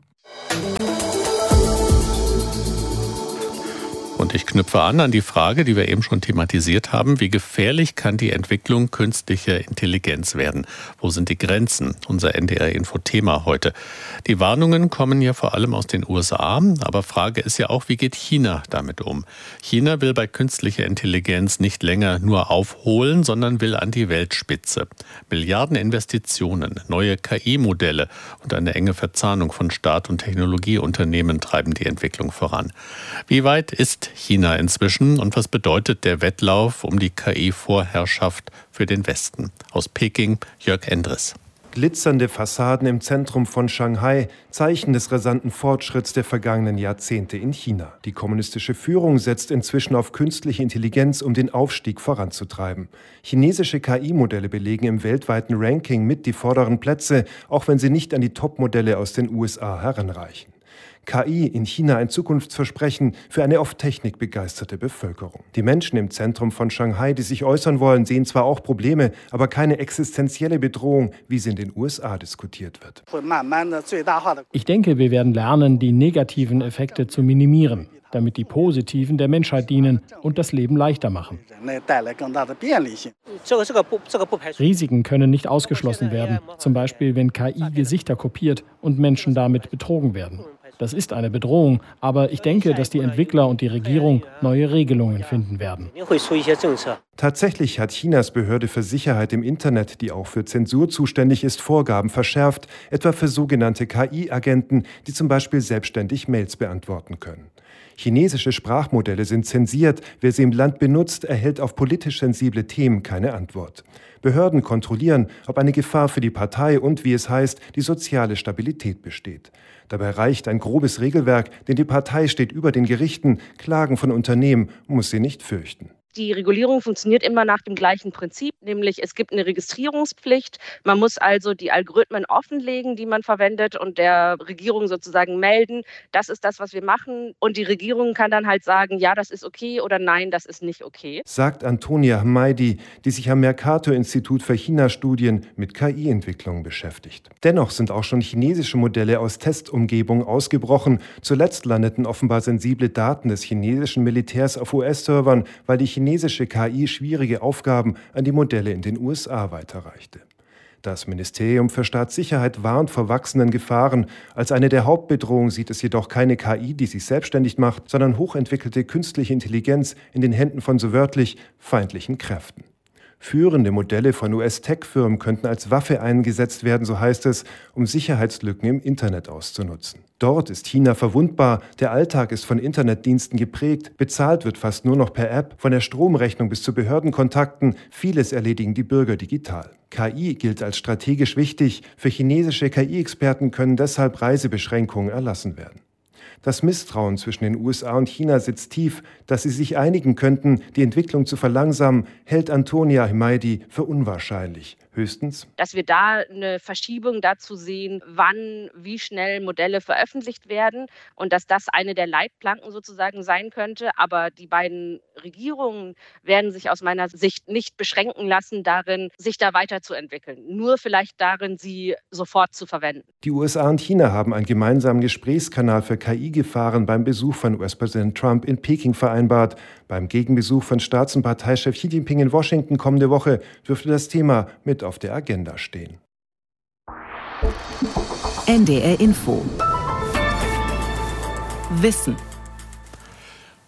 Und ich knüpfe an an die Frage, die wir eben schon thematisiert haben. Wie gefährlich kann die Entwicklung künstlicher Intelligenz werden? Wo sind die Grenzen? Unser N D R-Info-Thema heute. Die Warnungen kommen ja vor allem aus den U S A. Aber Frage ist ja auch, wie geht China damit um? China will bei künstlicher Intelligenz nicht länger nur aufholen, sondern will an die Weltspitze. Milliardeninvestitionen, neue K I-Modelle und eine enge Verzahnung von Staat und Technologieunternehmen treiben die Entwicklung voran. Wie weit ist China inzwischen und was bedeutet der Wettlauf um die K I-Vorherrschaft für den Westen? Aus Peking, Jörg Endres. Glitzernde Fassaden im Zentrum von Shanghai, Zeichen des rasanten Fortschritts der vergangenen Jahrzehnte in China. Die kommunistische Führung setzt inzwischen auf künstliche Intelligenz, um den Aufstieg voranzutreiben. Chinesische K I-Modelle belegen im weltweiten Ranking mit die vorderen Plätze, auch wenn sie nicht an die Top-Modelle aus den U S A heranreichen. K I in China ein Zukunftsversprechen für eine auf Technik begeisterte Bevölkerung. Die Menschen im Zentrum von Shanghai, die sich äußern wollen, sehen zwar auch Probleme, aber keine existenzielle Bedrohung, wie sie in den U S A diskutiert wird. Ich denke, wir werden lernen, die negativen Effekte zu minimieren, damit die positiven der Menschheit dienen und das Leben leichter machen. Risiken können nicht ausgeschlossen werden, zum Beispiel wenn K I Gesichter kopiert und Menschen damit betrogen werden. Das ist eine Bedrohung, aber ich denke, dass die Entwickler und die Regierung neue Regelungen finden werden. Tatsächlich hat Chinas Behörde für Sicherheit im Internet, die auch für Zensur zuständig ist, Vorgaben verschärft, etwa für sogenannte K I-Agenten, die zum Beispiel selbstständig Mails beantworten können. Chinesische Sprachmodelle sind zensiert. Wer sie im Land benutzt, erhält auf politisch sensible Themen keine Antwort. Behörden kontrollieren, ob eine Gefahr für die Partei und, wie es heißt, die soziale Stabilität besteht. Dabei reicht ein grobes Regelwerk, denn die Partei steht über den Gerichten. Klagen von Unternehmen muss sie nicht fürchten. Die Regulierung funktioniert immer nach dem gleichen Prinzip, nämlich es gibt eine Registrierungspflicht. Man muss also die Algorithmen offenlegen, die man verwendet und der Regierung sozusagen melden, das ist das, was wir machen. Und die Regierung kann dann halt sagen, ja, das ist okay oder nein, das ist nicht okay. Sagt Antonia Hmeidi, die sich am Mercator-Institut für China-Studien mit K I-Entwicklung beschäftigt. Dennoch sind auch schon chinesische Modelle aus Testumgebungen ausgebrochen. Zuletzt landeten offenbar sensible Daten des chinesischen Militärs auf U S-Servern, weil die chinesische K I schwierige Aufgaben an die Modelle in den U S A weiterreichte. Das Ministerium für Staatssicherheit warnt vor wachsenden Gefahren. Als eine der Hauptbedrohungen sieht es jedoch keine K I, die sich selbstständig macht, sondern hochentwickelte künstliche Intelligenz in den Händen von so wörtlich feindlichen Kräften. Führende Modelle von U S-Tech-Firmen könnten als Waffe eingesetzt werden, so heißt es, um Sicherheitslücken im Internet auszunutzen. Dort ist China verwundbar, der Alltag ist von Internetdiensten geprägt, bezahlt wird fast nur noch per App, von der Stromrechnung bis zu Behördenkontakten, vieles erledigen die Bürger digital. K I gilt als strategisch wichtig, für chinesische K I-Experten können deshalb Reisebeschränkungen erlassen werden. Das Misstrauen zwischen den U S A und China sitzt tief. Dass sie sich einigen könnten, die Entwicklung zu verlangsamen, hält Antonia Hmeidi für unwahrscheinlich. Höchstens, dass wir da eine Verschiebung dazu sehen, wann, wie schnell Modelle veröffentlicht werden und dass das eine der Leitplanken sozusagen sein könnte. Aber die beiden Regierungen werden sich aus meiner Sicht nicht beschränken lassen darin, sich da weiterzuentwickeln. Nur vielleicht darin, sie sofort zu verwenden. Die U S A und China haben einen gemeinsamen Gesprächskanal für K I-Gefahren beim Besuch von U S-Präsident Trump in Peking vereinbart. Beim Gegenbesuch von Staats- und Parteichef Xi Jinping in Washington kommende Woche dürfte das Thema mit auf der Agenda stehen. N D R Info. Wissen.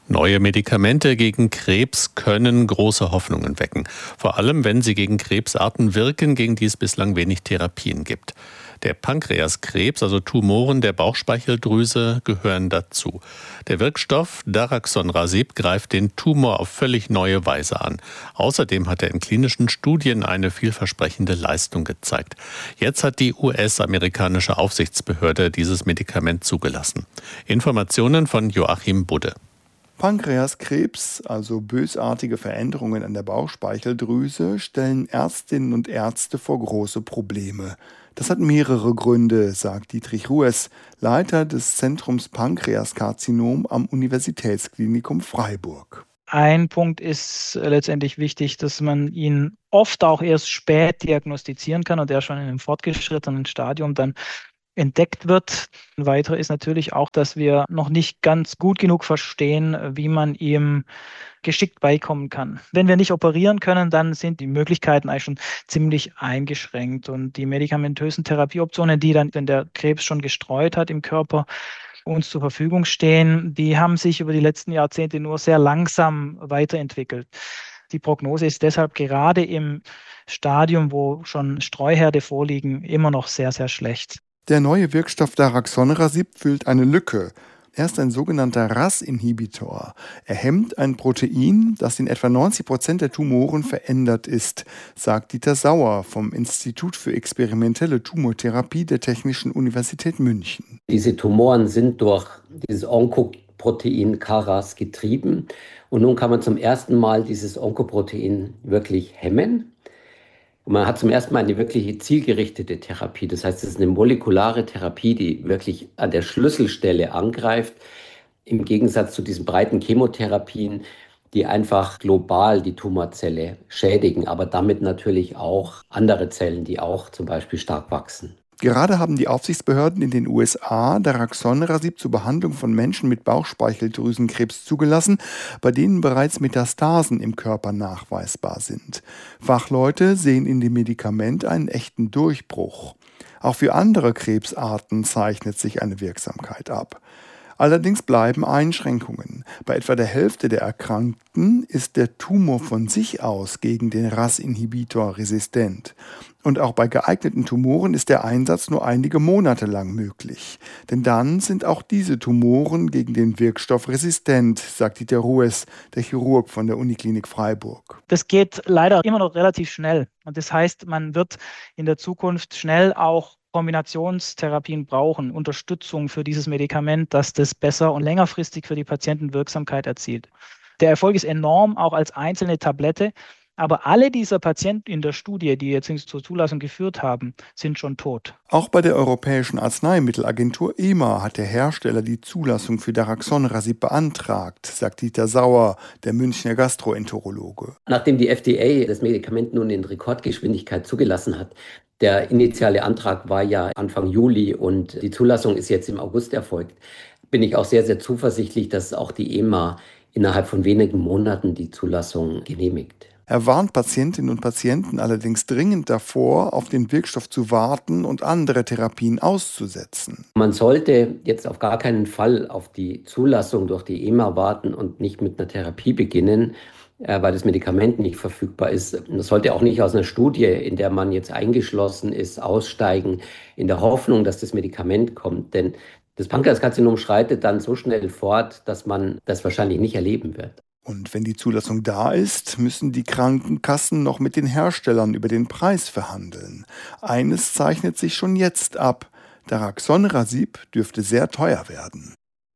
Neue Medikamente gegen Krebs können große Hoffnungen wecken. Vor allem, wenn sie gegen Krebsarten wirken, gegen die es bislang wenig Therapien gibt. Der Pankreaskrebs, also Tumoren der Bauchspeicheldrüse, gehören dazu. Der Wirkstoff Daraxonrasib greift den Tumor auf völlig neue Weise an. Außerdem hat er in klinischen Studien eine vielversprechende Leistung gezeigt. Jetzt hat die U S-amerikanische Aufsichtsbehörde dieses Medikament zugelassen. Informationen von Joachim Budde. Pankreaskrebs, also bösartige Veränderungen an der Bauchspeicheldrüse, stellen Ärztinnen und Ärzte vor große Probleme. Das hat mehrere Gründe, sagt Dietrich Ruess, Leiter des Zentrums Pankreaskarzinom am Universitätsklinikum Freiburg. Ein Punkt ist letztendlich wichtig, dass man ihn oft auch erst spät diagnostizieren kann und er schon in einem fortgeschrittenen Stadium dann entdeckt wird. Ein weiterer ist natürlich auch, dass wir noch nicht ganz gut genug verstehen, wie man ihm geschickt beikommen kann. Wenn wir nicht operieren können, dann sind die Möglichkeiten eigentlich schon ziemlich eingeschränkt. Und die medikamentösen Therapieoptionen, die dann, wenn der Krebs schon gestreut hat im Körper, uns zur Verfügung stehen, die haben sich über die letzten Jahrzehnte nur sehr langsam weiterentwickelt. Die Prognose ist deshalb gerade im Stadium, wo schon Streuherde vorliegen, immer noch sehr, sehr schlecht. Der neue Wirkstoff Daraxonrasib füllt eine Lücke. Er ist ein sogenannter R A S-Inhibitor. Er hemmt ein Protein, das in etwa neunzig Prozent der Tumoren verändert ist, sagt Dieter Sauer vom Institut für experimentelle Tumortherapie der Technischen Universität München. Diese Tumoren sind durch dieses Onkoprotein K R A S getrieben. Und nun kann man zum ersten Mal dieses Onkoprotein wirklich hemmen. Und man hat zum ersten Mal eine wirkliche zielgerichtete Therapie. Das heißt, es ist eine molekulare Therapie, die wirklich an der Schlüsselstelle angreift, im Gegensatz zu diesen breiten Chemotherapien, die einfach global die Tumorzelle schädigen, aber damit natürlich auch andere Zellen, die auch zum Beispiel stark wachsen. Gerade haben die Aufsichtsbehörden in den U S A Daraxonrasib zur Behandlung von Menschen mit Bauchspeicheldrüsenkrebs zugelassen, bei denen bereits Metastasen im Körper nachweisbar sind. Fachleute sehen in dem Medikament einen echten Durchbruch. Auch für andere Krebsarten zeichnet sich eine Wirksamkeit ab. Allerdings bleiben Einschränkungen. Bei etwa der Hälfte der Erkrankten ist der Tumor von sich aus gegen den R A S-Inhibitor resistent. Und auch bei geeigneten Tumoren ist der Einsatz nur einige Monate lang möglich. Denn dann sind auch diese Tumoren gegen den Wirkstoff resistent, sagt Dieter Ruess, der Chirurg von der Uniklinik Freiburg. Das geht leider immer noch relativ schnell. Und das heißt, man wird in der Zukunft schnell auch Kombinationstherapien brauchen, Unterstützung für dieses Medikament, dass das besser und längerfristig für die Patienten Wirksamkeit erzielt. Der Erfolg ist enorm, auch als einzelne Tablette. Aber alle dieser Patienten in der Studie, die jetzt zur Zulassung geführt haben, sind schon tot. Auch bei der Europäischen Arzneimittelagentur E M A hat der Hersteller die Zulassung für Daraxonrasib beantragt, sagt Dieter Sauer, der Münchner Gastroenterologe. Nachdem die F D A das Medikament nun in Rekordgeschwindigkeit zugelassen hat, der initiale Antrag war ja Anfang Juli und die Zulassung ist jetzt im August erfolgt, bin ich auch sehr, sehr zuversichtlich, dass auch die E M A innerhalb von wenigen Monaten die Zulassung genehmigt. Er warnt Patientinnen und Patienten allerdings dringend davor, auf den Wirkstoff zu warten und andere Therapien auszusetzen. Man sollte jetzt auf gar keinen Fall auf die Zulassung durch die E M A warten und nicht mit einer Therapie beginnen, weil das Medikament nicht verfügbar ist. Das sollte auch nicht aus einer Studie, in der man jetzt eingeschlossen ist, aussteigen, in der Hoffnung, dass das Medikament kommt. Denn das Pankreaskarzinom schreitet dann so schnell fort, dass man das wahrscheinlich nicht erleben wird. Und wenn die Zulassung da ist, müssen die Krankenkassen noch mit den Herstellern über den Preis verhandeln. Eines zeichnet sich schon jetzt ab. Daraxonrasib dürfte sehr teuer werden.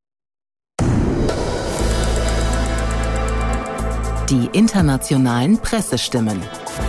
Die internationalen Pressestimmen.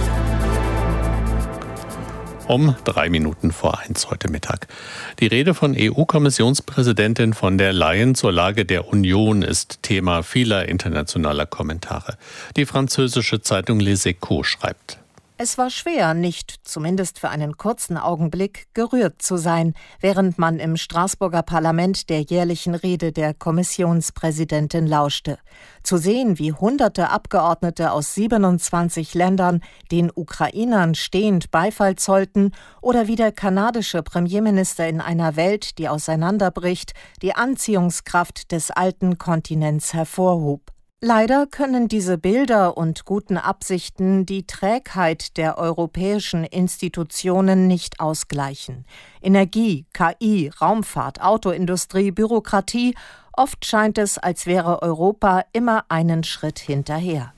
Um drei Minuten vor eins heute Mittag. Die Rede von E U-Kommissionspräsidentin von der Leyen zur Lage der Union ist Thema vieler internationaler Kommentare. Die französische Zeitung Les Echos schreibt: Es war schwer, nicht, zumindest für einen kurzen Augenblick, gerührt zu sein, während man im Straßburger Parlament der jährlichen Rede der Kommissionspräsidentin lauschte. Zu sehen, wie hunderte Abgeordnete aus siebenundzwanzig Ländern den Ukrainern stehend Beifall zollten oder wie der kanadische Premierminister in einer Welt, die auseinanderbricht, die Anziehungskraft des alten Kontinents hervorhob. Leider können diese Bilder und guten Absichten die Trägheit der europäischen Institutionen nicht ausgleichen. Energie, K I, Raumfahrt, Autoindustrie, Bürokratie, oft scheint es, als wäre Europa immer einen Schritt hinterher.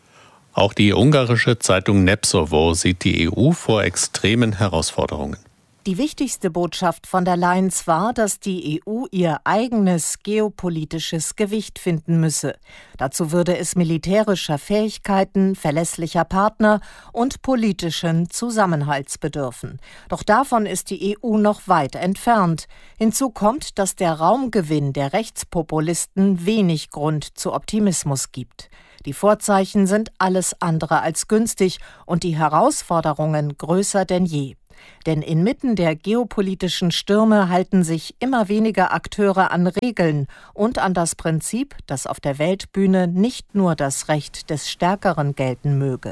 Auch die ungarische Zeitung Népszava sieht die E U vor extremen Herausforderungen. Die wichtigste Botschaft von der Leyen war, dass die E U ihr eigenes geopolitisches Gewicht finden müsse. Dazu würde es militärischer Fähigkeiten, verlässlicher Partner und politischen Zusammenhalts bedürfen. Doch davon ist die E U noch weit entfernt. Hinzu kommt, dass der Raumgewinn der Rechtspopulisten wenig Grund zu Optimismus gibt. Die Vorzeichen sind alles andere als günstig und die Herausforderungen größer denn je. Denn inmitten der geopolitischen Stürme halten sich immer weniger Akteure an Regeln und an das Prinzip, dass auf der Weltbühne nicht nur das Recht des Stärkeren gelten möge.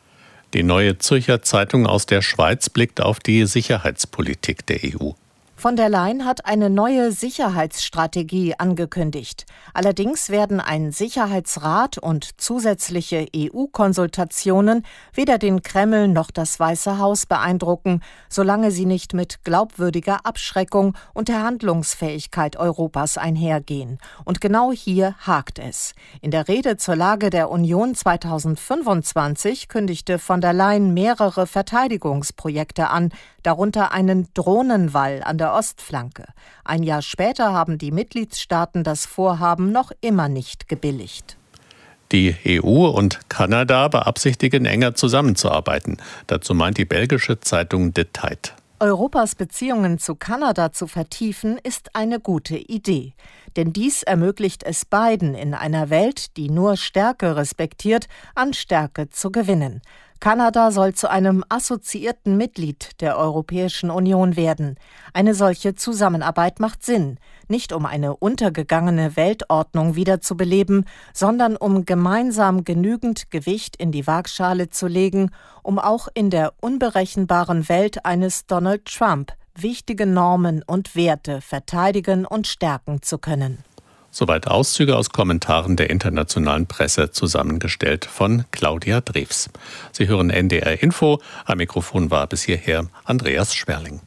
Die Neue Zürcher Zeitung aus der Schweiz blickt auf die Sicherheitspolitik der E U. Von der Leyen hat eine neue Sicherheitsstrategie angekündigt. Allerdings werden ein Sicherheitsrat und zusätzliche E U-Konsultationen weder den Kreml noch das Weiße Haus beeindrucken, solange sie nicht mit glaubwürdiger Abschreckung und der Handlungsfähigkeit Europas einhergehen. Und genau hier hakt es. In der Rede zur Lage der Union zweitausendfünfundzwanzig kündigte von der Leyen mehrere Verteidigungsprojekte an, darunter einen Drohnenwall an der Ostflanke. Ein Jahr später haben die Mitgliedstaaten das Vorhaben noch immer nicht gebilligt. Die E U und Kanada beabsichtigen, enger zusammenzuarbeiten. Dazu meint die belgische Zeitung De Tijd. Europas Beziehungen zu Kanada zu vertiefen, ist eine gute Idee. Denn dies ermöglicht es beiden, in einer Welt, die nur Stärke respektiert, an Stärke zu gewinnen. Kanada soll zu einem assoziierten Mitglied der Europäischen Union werden. Eine solche Zusammenarbeit macht Sinn, nicht um eine untergegangene Weltordnung wiederzubeleben, sondern um gemeinsam genügend Gewicht in die Waagschale zu legen, um auch in der unberechenbaren Welt eines Donald Trump wichtige Normen und Werte verteidigen und stärken zu können. Soweit Auszüge aus Kommentaren der internationalen Presse, zusammengestellt von Claudia Drews. Sie hören N D R Info. Am Mikrofon war bis hierher Andreas Schwerling.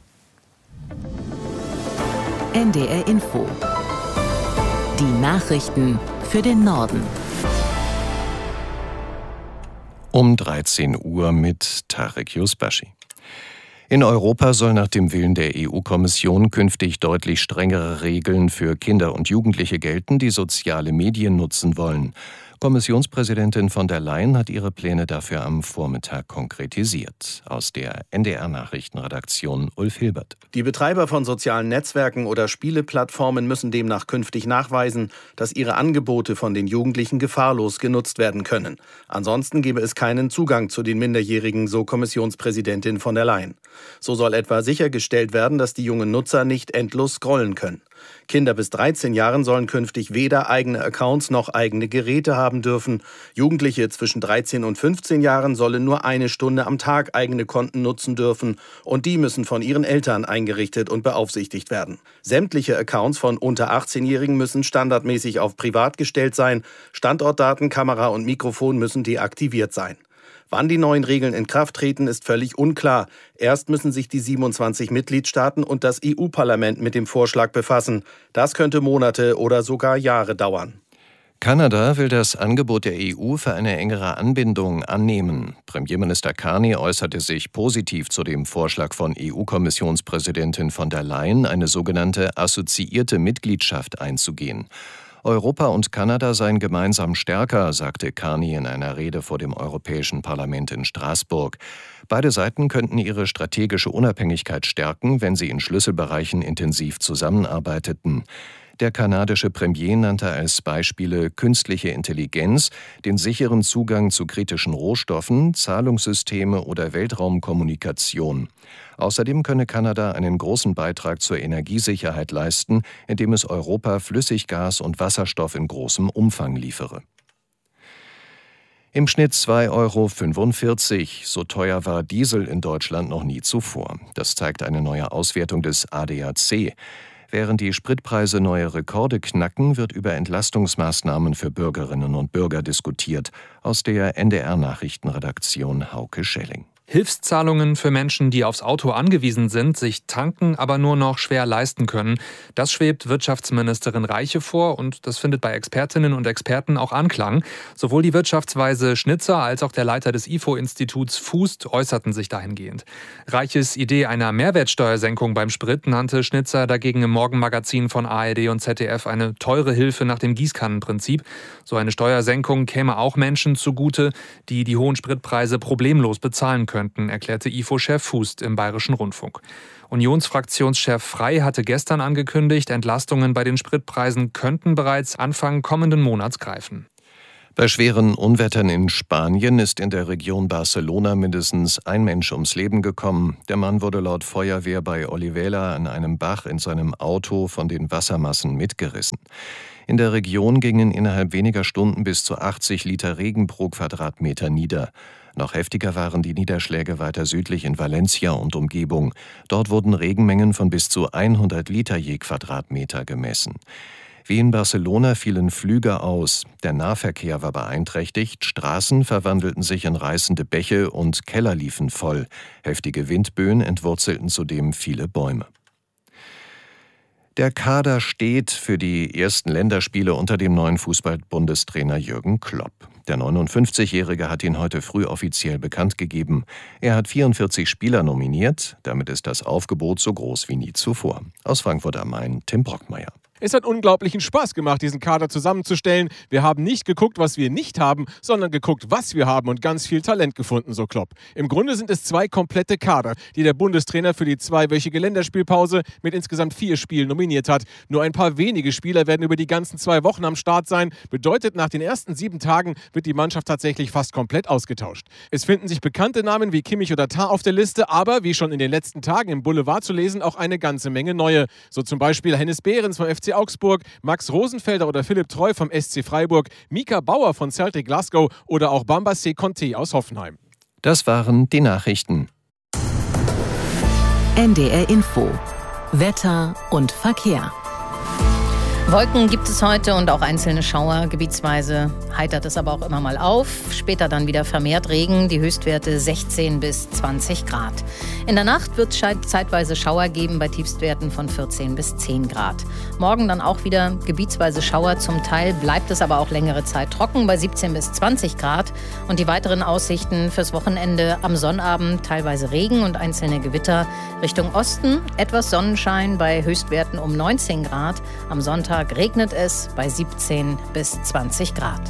N D R Info. Die Nachrichten für den Norden. Um dreizehn Uhr mit Tarek Yusbashi. In Europa soll nach dem Willen der E U-Kommission künftig deutlich strengere Regeln für Kinder und Jugendliche gelten, die soziale Medien nutzen wollen. Kommissionspräsidentin von der Leyen hat ihre Pläne dafür am Vormittag konkretisiert. Aus der N D R-Nachrichtenredaktion Ulf Hilbert. Die Betreiber von sozialen Netzwerken oder Spieleplattformen müssen demnach künftig nachweisen, dass ihre Angebote von den Jugendlichen gefahrlos genutzt werden können. Ansonsten gebe es keinen Zugang zu den Minderjährigen, so Kommissionspräsidentin von der Leyen. So soll etwa sichergestellt werden, dass die jungen Nutzer nicht endlos scrollen können. Kinder bis dreizehn Jahren sollen künftig weder eigene Accounts noch eigene Geräte haben dürfen. Jugendliche zwischen dreizehn und fünfzehn Jahren sollen nur eine Stunde am Tag eigene Konten nutzen dürfen und die müssen von ihren Eltern eingerichtet und beaufsichtigt werden. Sämtliche Accounts von unter achtzehnjährigen müssen standardmäßig auf privat gestellt sein. Standortdaten, Kamera und Mikrofon müssen deaktiviert sein. Wann die neuen Regeln in Kraft treten, ist völlig unklar. Erst müssen sich die siebenundzwanzig Mitgliedstaaten und das E U-Parlament mit dem Vorschlag befassen. Das könnte Monate oder sogar Jahre dauern. Kanada will das Angebot der E U für eine engere Anbindung annehmen. Premierminister Carney äußerte sich positiv zu dem Vorschlag von E U-Kommissionspräsidentin von der Leyen, eine sogenannte assoziierte Mitgliedschaft einzugehen. Europa und Kanada seien gemeinsam stärker, sagte Carney in einer Rede vor dem Europäischen Parlament in Straßburg. Beide Seiten könnten ihre strategische Unabhängigkeit stärken, wenn sie in Schlüsselbereichen intensiv zusammenarbeiteten. Der kanadische Premier nannte als Beispiele künstliche Intelligenz, den sicheren Zugang zu kritischen Rohstoffen, Zahlungssysteme oder Weltraumkommunikation. Außerdem könne Kanada einen großen Beitrag zur Energiesicherheit leisten, indem es Europa Flüssiggas und Wasserstoff in großem Umfang liefere. Im Schnitt zwei Euro fünfundvierzig. So teuer war Diesel in Deutschland noch nie zuvor. Das zeigt eine neue Auswertung des A D A C. Während die Spritpreise neue Rekorde knacken, wird über Entlastungsmaßnahmen für Bürgerinnen und Bürger diskutiert. Aus der N D R-Nachrichtenredaktion Hauke Schelling. Hilfszahlungen für Menschen, die aufs Auto angewiesen sind, sich tanken, aber nur noch schwer leisten können. Das schwebt Wirtschaftsministerin Reiche vor und das findet bei Expertinnen und Experten auch Anklang. Sowohl die Wirtschaftsweise Schnitzer als auch der Leiter des I F O-Instituts Fußt äußerten sich dahingehend. Reiches Idee einer Mehrwertsteuersenkung beim Sprit nannte Schnitzer dagegen im Morgenmagazin von A R D und Z D F eine teure Hilfe nach dem Gießkannenprinzip. So eine Steuersenkung käme auch Menschen zugute, die die hohen Spritpreise problemlos bezahlen können, erklärte I F O-Chef Fußt im Bayerischen Rundfunk. Unionsfraktionschef Frey hatte gestern angekündigt, Entlastungen bei den Spritpreisen könnten bereits Anfang kommenden Monats greifen. Bei schweren Unwettern in Spanien ist in der Region Barcelona mindestens ein Mensch ums Leben gekommen. Der Mann wurde laut Feuerwehr bei Olivella an einem Bach in seinem Auto von den Wassermassen mitgerissen. In der Region gingen innerhalb weniger Stunden bis zu achtzig Liter Regen pro Quadratmeter nieder. Noch heftiger waren die Niederschläge weiter südlich in Valencia und Umgebung. Dort wurden Regenmengen von bis zu hundert Liter je Quadratmeter gemessen. Wie in Barcelona fielen Flüge aus. Der Nahverkehr war beeinträchtigt, Straßen verwandelten sich in reißende Bäche und Keller liefen voll. Heftige Windböen entwurzelten zudem viele Bäume. Der Kader steht für die ersten Länderspiele unter dem neuen Fußball-Bundestrainer Jürgen Klopp. Der neunundfünfzigjährige hat ihn heute früh offiziell bekannt gegeben. Er hat vierundvierzig Spieler nominiert. Damit ist das Aufgebot so groß wie nie zuvor. Aus Frankfurt am Main, Tim Brockmeier. Es hat unglaublichen Spaß gemacht, diesen Kader zusammenzustellen. Wir haben nicht geguckt, was wir nicht haben, sondern geguckt, was wir haben und ganz viel Talent gefunden, so Klopp. Im Grunde sind es zwei komplette Kader, die der Bundestrainer für die zweiwöchige Länderspielpause mit insgesamt vier Spielen nominiert hat. Nur ein paar wenige Spieler werden über die ganzen zwei Wochen am Start sein. Bedeutet, nach den ersten sieben Tagen wird die Mannschaft tatsächlich fast komplett ausgetauscht. Es finden sich bekannte Namen wie Kimmich oder Tah auf der Liste, aber wie schon in den letzten Tagen im Boulevard zu lesen, auch eine ganze Menge neue. So zum Beispiel Hennes Behrens vom F C Augsburg, Max Rosenfelder oder Philipp Treu vom S C Freiburg, Mika Bauer von Celtic Glasgow oder auch Bambassé Conté aus Hoffenheim. Das waren die Nachrichten. N D R Info. Wetter und Verkehr. Wolken gibt es heute und auch einzelne Schauer. Gebietsweise heitert es aber auch immer mal auf. Später dann wieder vermehrt Regen, die Höchstwerte sechzehn bis zwanzig Grad. In der Nacht wird es zeitweise Schauer geben bei Tiefstwerten von vierzehn bis zehn Grad. Morgen dann auch wieder gebietsweise Schauer. Zum Teil bleibt es aber auch längere Zeit trocken bei siebzehn bis zwanzig Grad. Und die weiteren Aussichten fürs Wochenende: am Sonnabend teilweise Regen und einzelne Gewitter. Richtung Osten etwas Sonnenschein bei Höchstwerten um neunzehn Grad. Am Sonntag regnet es bei siebzehn bis zwanzig Grad.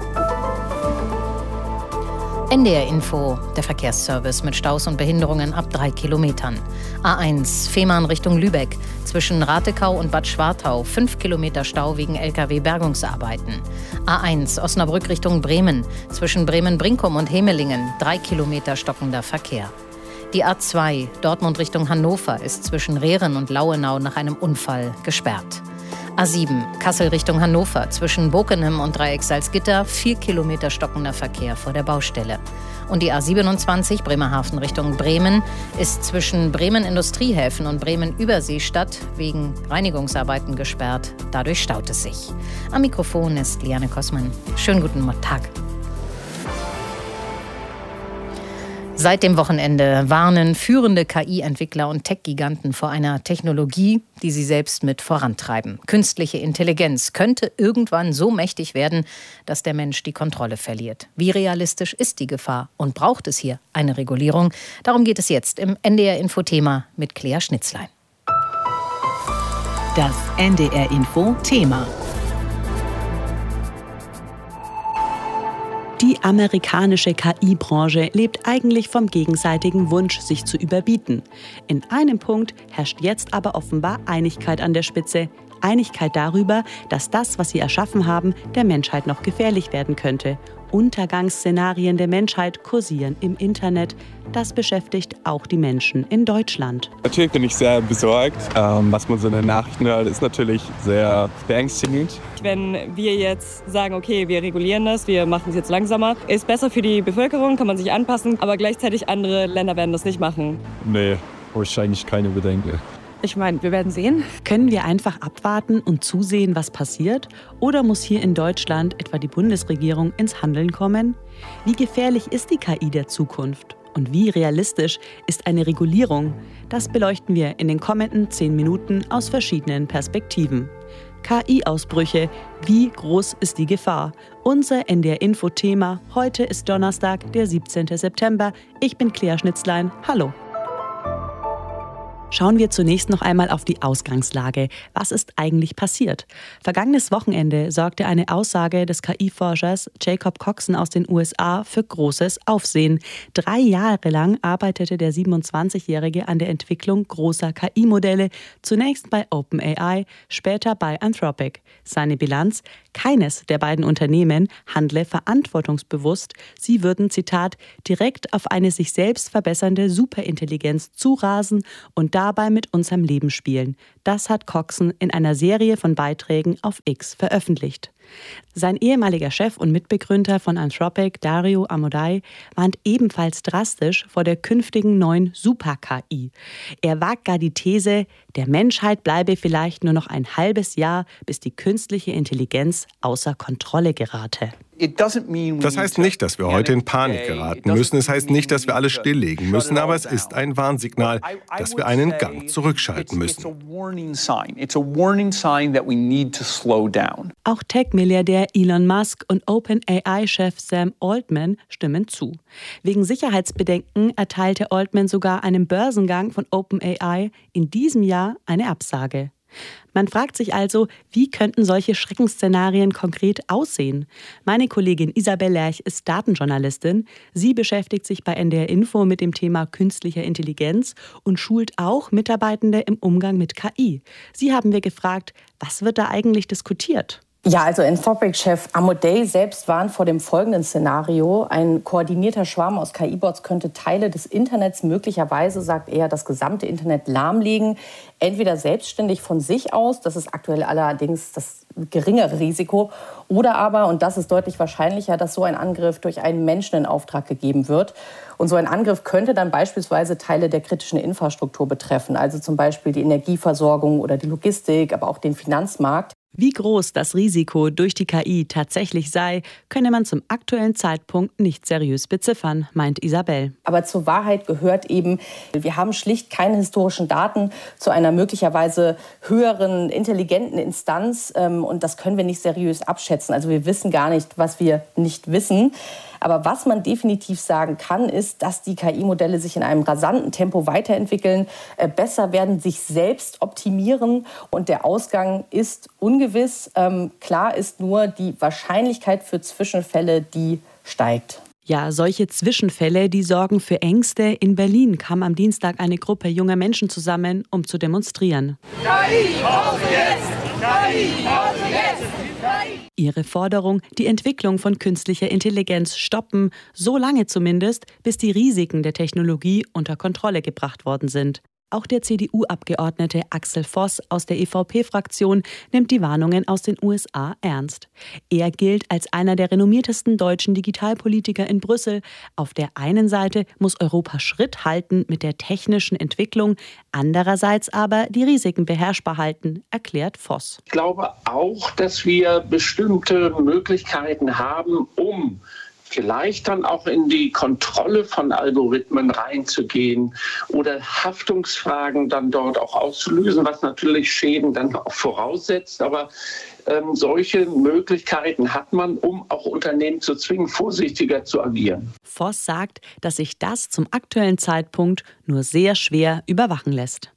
N D R Info, der Verkehrsservice mit Staus und Behinderungen ab drei Kilometern. A eins, Fehmarn Richtung Lübeck. Zwischen Ratekau und Bad Schwartau fünf Kilometer Stau wegen L K W-Bergungsarbeiten. A eins, Osnabrück Richtung Bremen. Zwischen Bremen-Brinkum und Hemelingen drei Kilometer stockender Verkehr. Die A zwei, Dortmund Richtung Hannover, ist zwischen Rehren und Lauenau nach einem Unfall gesperrt. A sieben, Kassel Richtung Hannover, zwischen Bokenham und Dreieck Salzgitter, vier Kilometer stockender Verkehr vor der Baustelle. Und die A siebenundzwanzig, Bremerhaven Richtung Bremen, ist zwischen Bremen Industriehäfen und Bremen Überseestadt wegen Reinigungsarbeiten gesperrt. Dadurch staut es sich. Am Mikrofon ist Liane Kossmann. Schönen guten Tag. Seit dem Wochenende warnen führende K I-Entwickler und Tech-Giganten vor einer Technologie, die sie selbst mit vorantreiben. Künstliche Intelligenz könnte irgendwann so mächtig werden, dass der Mensch die Kontrolle verliert. Wie realistisch ist die Gefahr und braucht es hier eine Regulierung? Darum geht es jetzt im N D R-Info-Thema mit Claire Schnitzlein. Das N D R-Info-Thema. Die amerikanische K I-Branche lebt eigentlich vom gegenseitigen Wunsch, sich zu überbieten. In einem Punkt herrscht jetzt aber offenbar Einigkeit an der Spitze. Einigkeit darüber, dass das, was sie erschaffen haben, der Menschheit noch gefährlich werden könnte. Untergangsszenarien der Menschheit kursieren im Internet. Das beschäftigt auch die Menschen in Deutschland. Natürlich bin ich sehr besorgt. Ähm, was man so in den Nachrichten hört, ist natürlich sehr beängstigend. Wenn wir jetzt sagen, okay, wir regulieren das, wir machen es jetzt langsamer, ist besser für die Bevölkerung, kann man sich anpassen, aber gleichzeitig andere Länder werden das nicht machen. Nee, wahrscheinlich keine Bedenken. Ich meine, wir werden sehen. Können wir einfach abwarten und zusehen, was passiert? Oder muss hier in Deutschland etwa die Bundesregierung ins Handeln kommen? Wie gefährlich ist die K I der Zukunft? Und wie realistisch ist eine Regulierung? Das beleuchten wir in den kommenden zehn Minuten aus verschiedenen Perspektiven. K I-Ausbrüche. Wie groß ist die Gefahr? Unser N D R-Info-Thema. Heute ist Donnerstag, der siebzehnten September. Ich bin Claire Schnitzlein. Hallo. Schauen wir zunächst noch einmal auf die Ausgangslage. Was ist eigentlich passiert? Vergangenes Wochenende sorgte eine Aussage des K I-Forschers Jacob Coxon aus den U S A für großes Aufsehen. Drei Jahre lang arbeitete der siebenundzwanzigjährige an der Entwicklung großer K I-Modelle, zunächst bei OpenAI, später bei Anthropic. Seine Bilanz: Keines der beiden Unternehmen handle verantwortungsbewusst. Sie würden, Zitat, direkt auf eine sich selbst verbessernde Superintelligenz zurasen und dabei mit unserem Leben spielen. Das hat Coxon in einer Serie von Beiträgen auf X veröffentlicht. Sein ehemaliger Chef und Mitbegründer von Anthropic, Dario Amodei, warnt ebenfalls drastisch vor der künftigen neuen Super-K I. Er wagt gar die These, der Menschheit bleibe vielleicht nur noch ein halbes Jahr, bis die künstliche Intelligenz außer Kontrolle gerate. Das heißt nicht, dass wir heute in Panik geraten müssen. Es heißt nicht, dass wir alles stilllegen müssen, aber es ist ein Warnsignal, dass wir einen Gang zurückschalten müssen. Auch Tech-Milliardär Elon Musk und OpenAI-Chef Sam Altman stimmen zu. Wegen Sicherheitsbedenken erteilte Altman sogar einem Börsengang von OpenAI in diesem Jahr eine Absage. Man fragt sich also, wie könnten solche Schreckensszenarien konkret aussehen? Meine Kollegin Isabel Lerch ist Datenjournalistin. Sie beschäftigt sich bei N D R Info mit dem Thema künstlicher Intelligenz und schult auch Mitarbeitende im Umgang mit K I. Sie haben wir gefragt, was wird da eigentlich diskutiert? Ja, also Anthropic-Chef Amodei selbst warnt vor dem folgenden Szenario. Ein koordinierter Schwarm aus K I-Bots könnte Teile des Internets möglicherweise, sagt er, das gesamte Internet lahmlegen. Entweder selbstständig von sich aus, das ist aktuell allerdings das geringere Risiko, oder aber, und das ist deutlich wahrscheinlicher, dass so ein Angriff durch einen Menschen in Auftrag gegeben wird. Und so ein Angriff könnte dann beispielsweise Teile der kritischen Infrastruktur betreffen, also zum Beispiel die Energieversorgung oder die Logistik, aber auch den Finanzmarkt. Wie groß das Risiko durch die K I tatsächlich sei, könne man zum aktuellen Zeitpunkt nicht seriös beziffern, meint Isabel. Aber zur Wahrheit gehört eben, wir haben schlicht keine historischen Daten zu einer möglicherweise höheren, intelligenten Instanz. Und das können wir nicht seriös abschätzen. Also wir wissen gar nicht, was wir nicht wissen. Aber was man definitiv sagen kann, ist, dass die K I-Modelle sich in einem rasanten Tempo weiterentwickeln, besser werden, sich selbst optimieren und der Ausgang ist ungewiss. Ähm, klar ist nur, die Wahrscheinlichkeit für Zwischenfälle, die steigt. Ja, solche Zwischenfälle, die sorgen für Ängste. In Berlin kam am Dienstag eine Gruppe junger Menschen zusammen, um zu demonstrieren. K I, Pause jetzt! K I, Pause jetzt! Ihre Forderung, die Entwicklung von künstlicher Intelligenz stoppen, so lange zumindest, bis die Risiken der Technologie unter Kontrolle gebracht worden sind. Auch der C D U-Abgeordnete Axel Voss aus der E V P-Fraktion nimmt die Warnungen aus den U S A ernst. Er gilt als einer der renommiertesten deutschen Digitalpolitiker in Brüssel. Auf der einen Seite muss Europa Schritt halten mit der technischen Entwicklung, andererseits aber die Risiken beherrschbar halten, erklärt Voss. Ich glaube auch, dass wir bestimmte Möglichkeiten haben, um vielleicht dann auch in die Kontrolle von Algorithmen reinzugehen oder Haftungsfragen dann dort auch auszulösen, was natürlich Schäden dann auch voraussetzt. Aber ähm, solche Möglichkeiten hat man, um auch Unternehmen zu zwingen, vorsichtiger zu agieren. Voss sagt, dass sich das zum aktuellen Zeitpunkt nur sehr schwer überwachen lässt.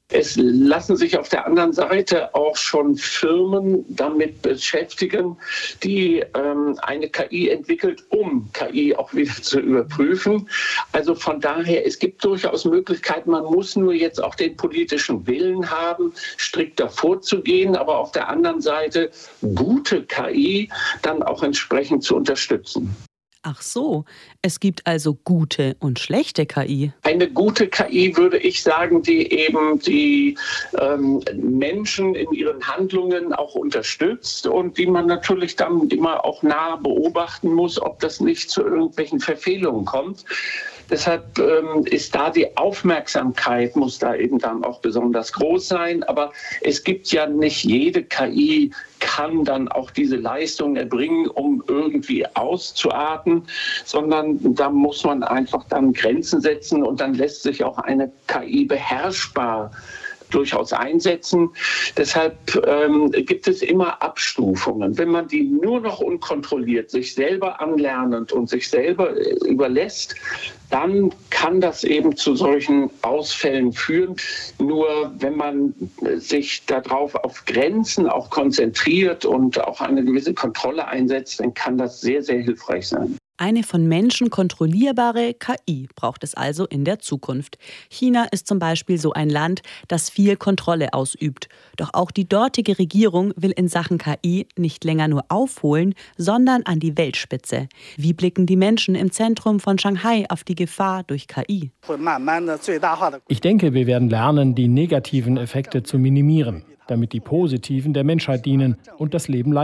Es lassen sich auf der anderen Seite auch schon Firmen damit beschäftigen, die ähm, eine K I entwickelt, um K I auch wieder zu überprüfen. Also von daher, es gibt durchaus Möglichkeiten, man muss nur jetzt auch den politischen Willen haben, strikter vorzugehen, aber auf der anderen Seite gute K I dann auch entsprechend zu unterstützen. Ach so, es gibt also gute und schlechte K I. Eine gute K I, würde ich sagen, die eben die ähm, Menschen in ihren Handlungen auch unterstützt und die man natürlich dann immer auch nah beobachten muss, ob das nicht zu irgendwelchen Verfehlungen kommt. Deshalb ähm, ist da die Aufmerksamkeit, muss da eben dann auch besonders groß sein. Aber es gibt ja nicht jede K I, kann dann auch diese Leistung erbringen, um irgendwie auszuarten, sondern da muss man einfach dann Grenzen setzen und dann lässt sich auch eine K I beherrschbar durchaus einsetzen. Deshalb ähm, gibt es immer Abstufungen. Wenn man die nur noch unkontrolliert, sich selber anlernend und sich selber äh, überlässt, dann kann das eben zu solchen Ausfällen führen. Nur wenn man sich darauf auf Grenzen auch konzentriert und auch eine gewisse Kontrolle einsetzt, dann kann das sehr, sehr hilfreich sein. Eine von Menschen kontrollierbare K I braucht es also in der Zukunft. China ist zum Beispiel so ein Land, das viel Kontrolle ausübt. Doch auch die dortige Regierung will in Sachen K I nicht länger nur aufholen, sondern an die Weltspitze. Wie blicken die Menschen im Zentrum von Shanghai auf die Gefahr durch K I? Ich denke, wir werden lernen, die negativen Effekte zu minimieren, damit die positiven der Menschheit dienen und das Leben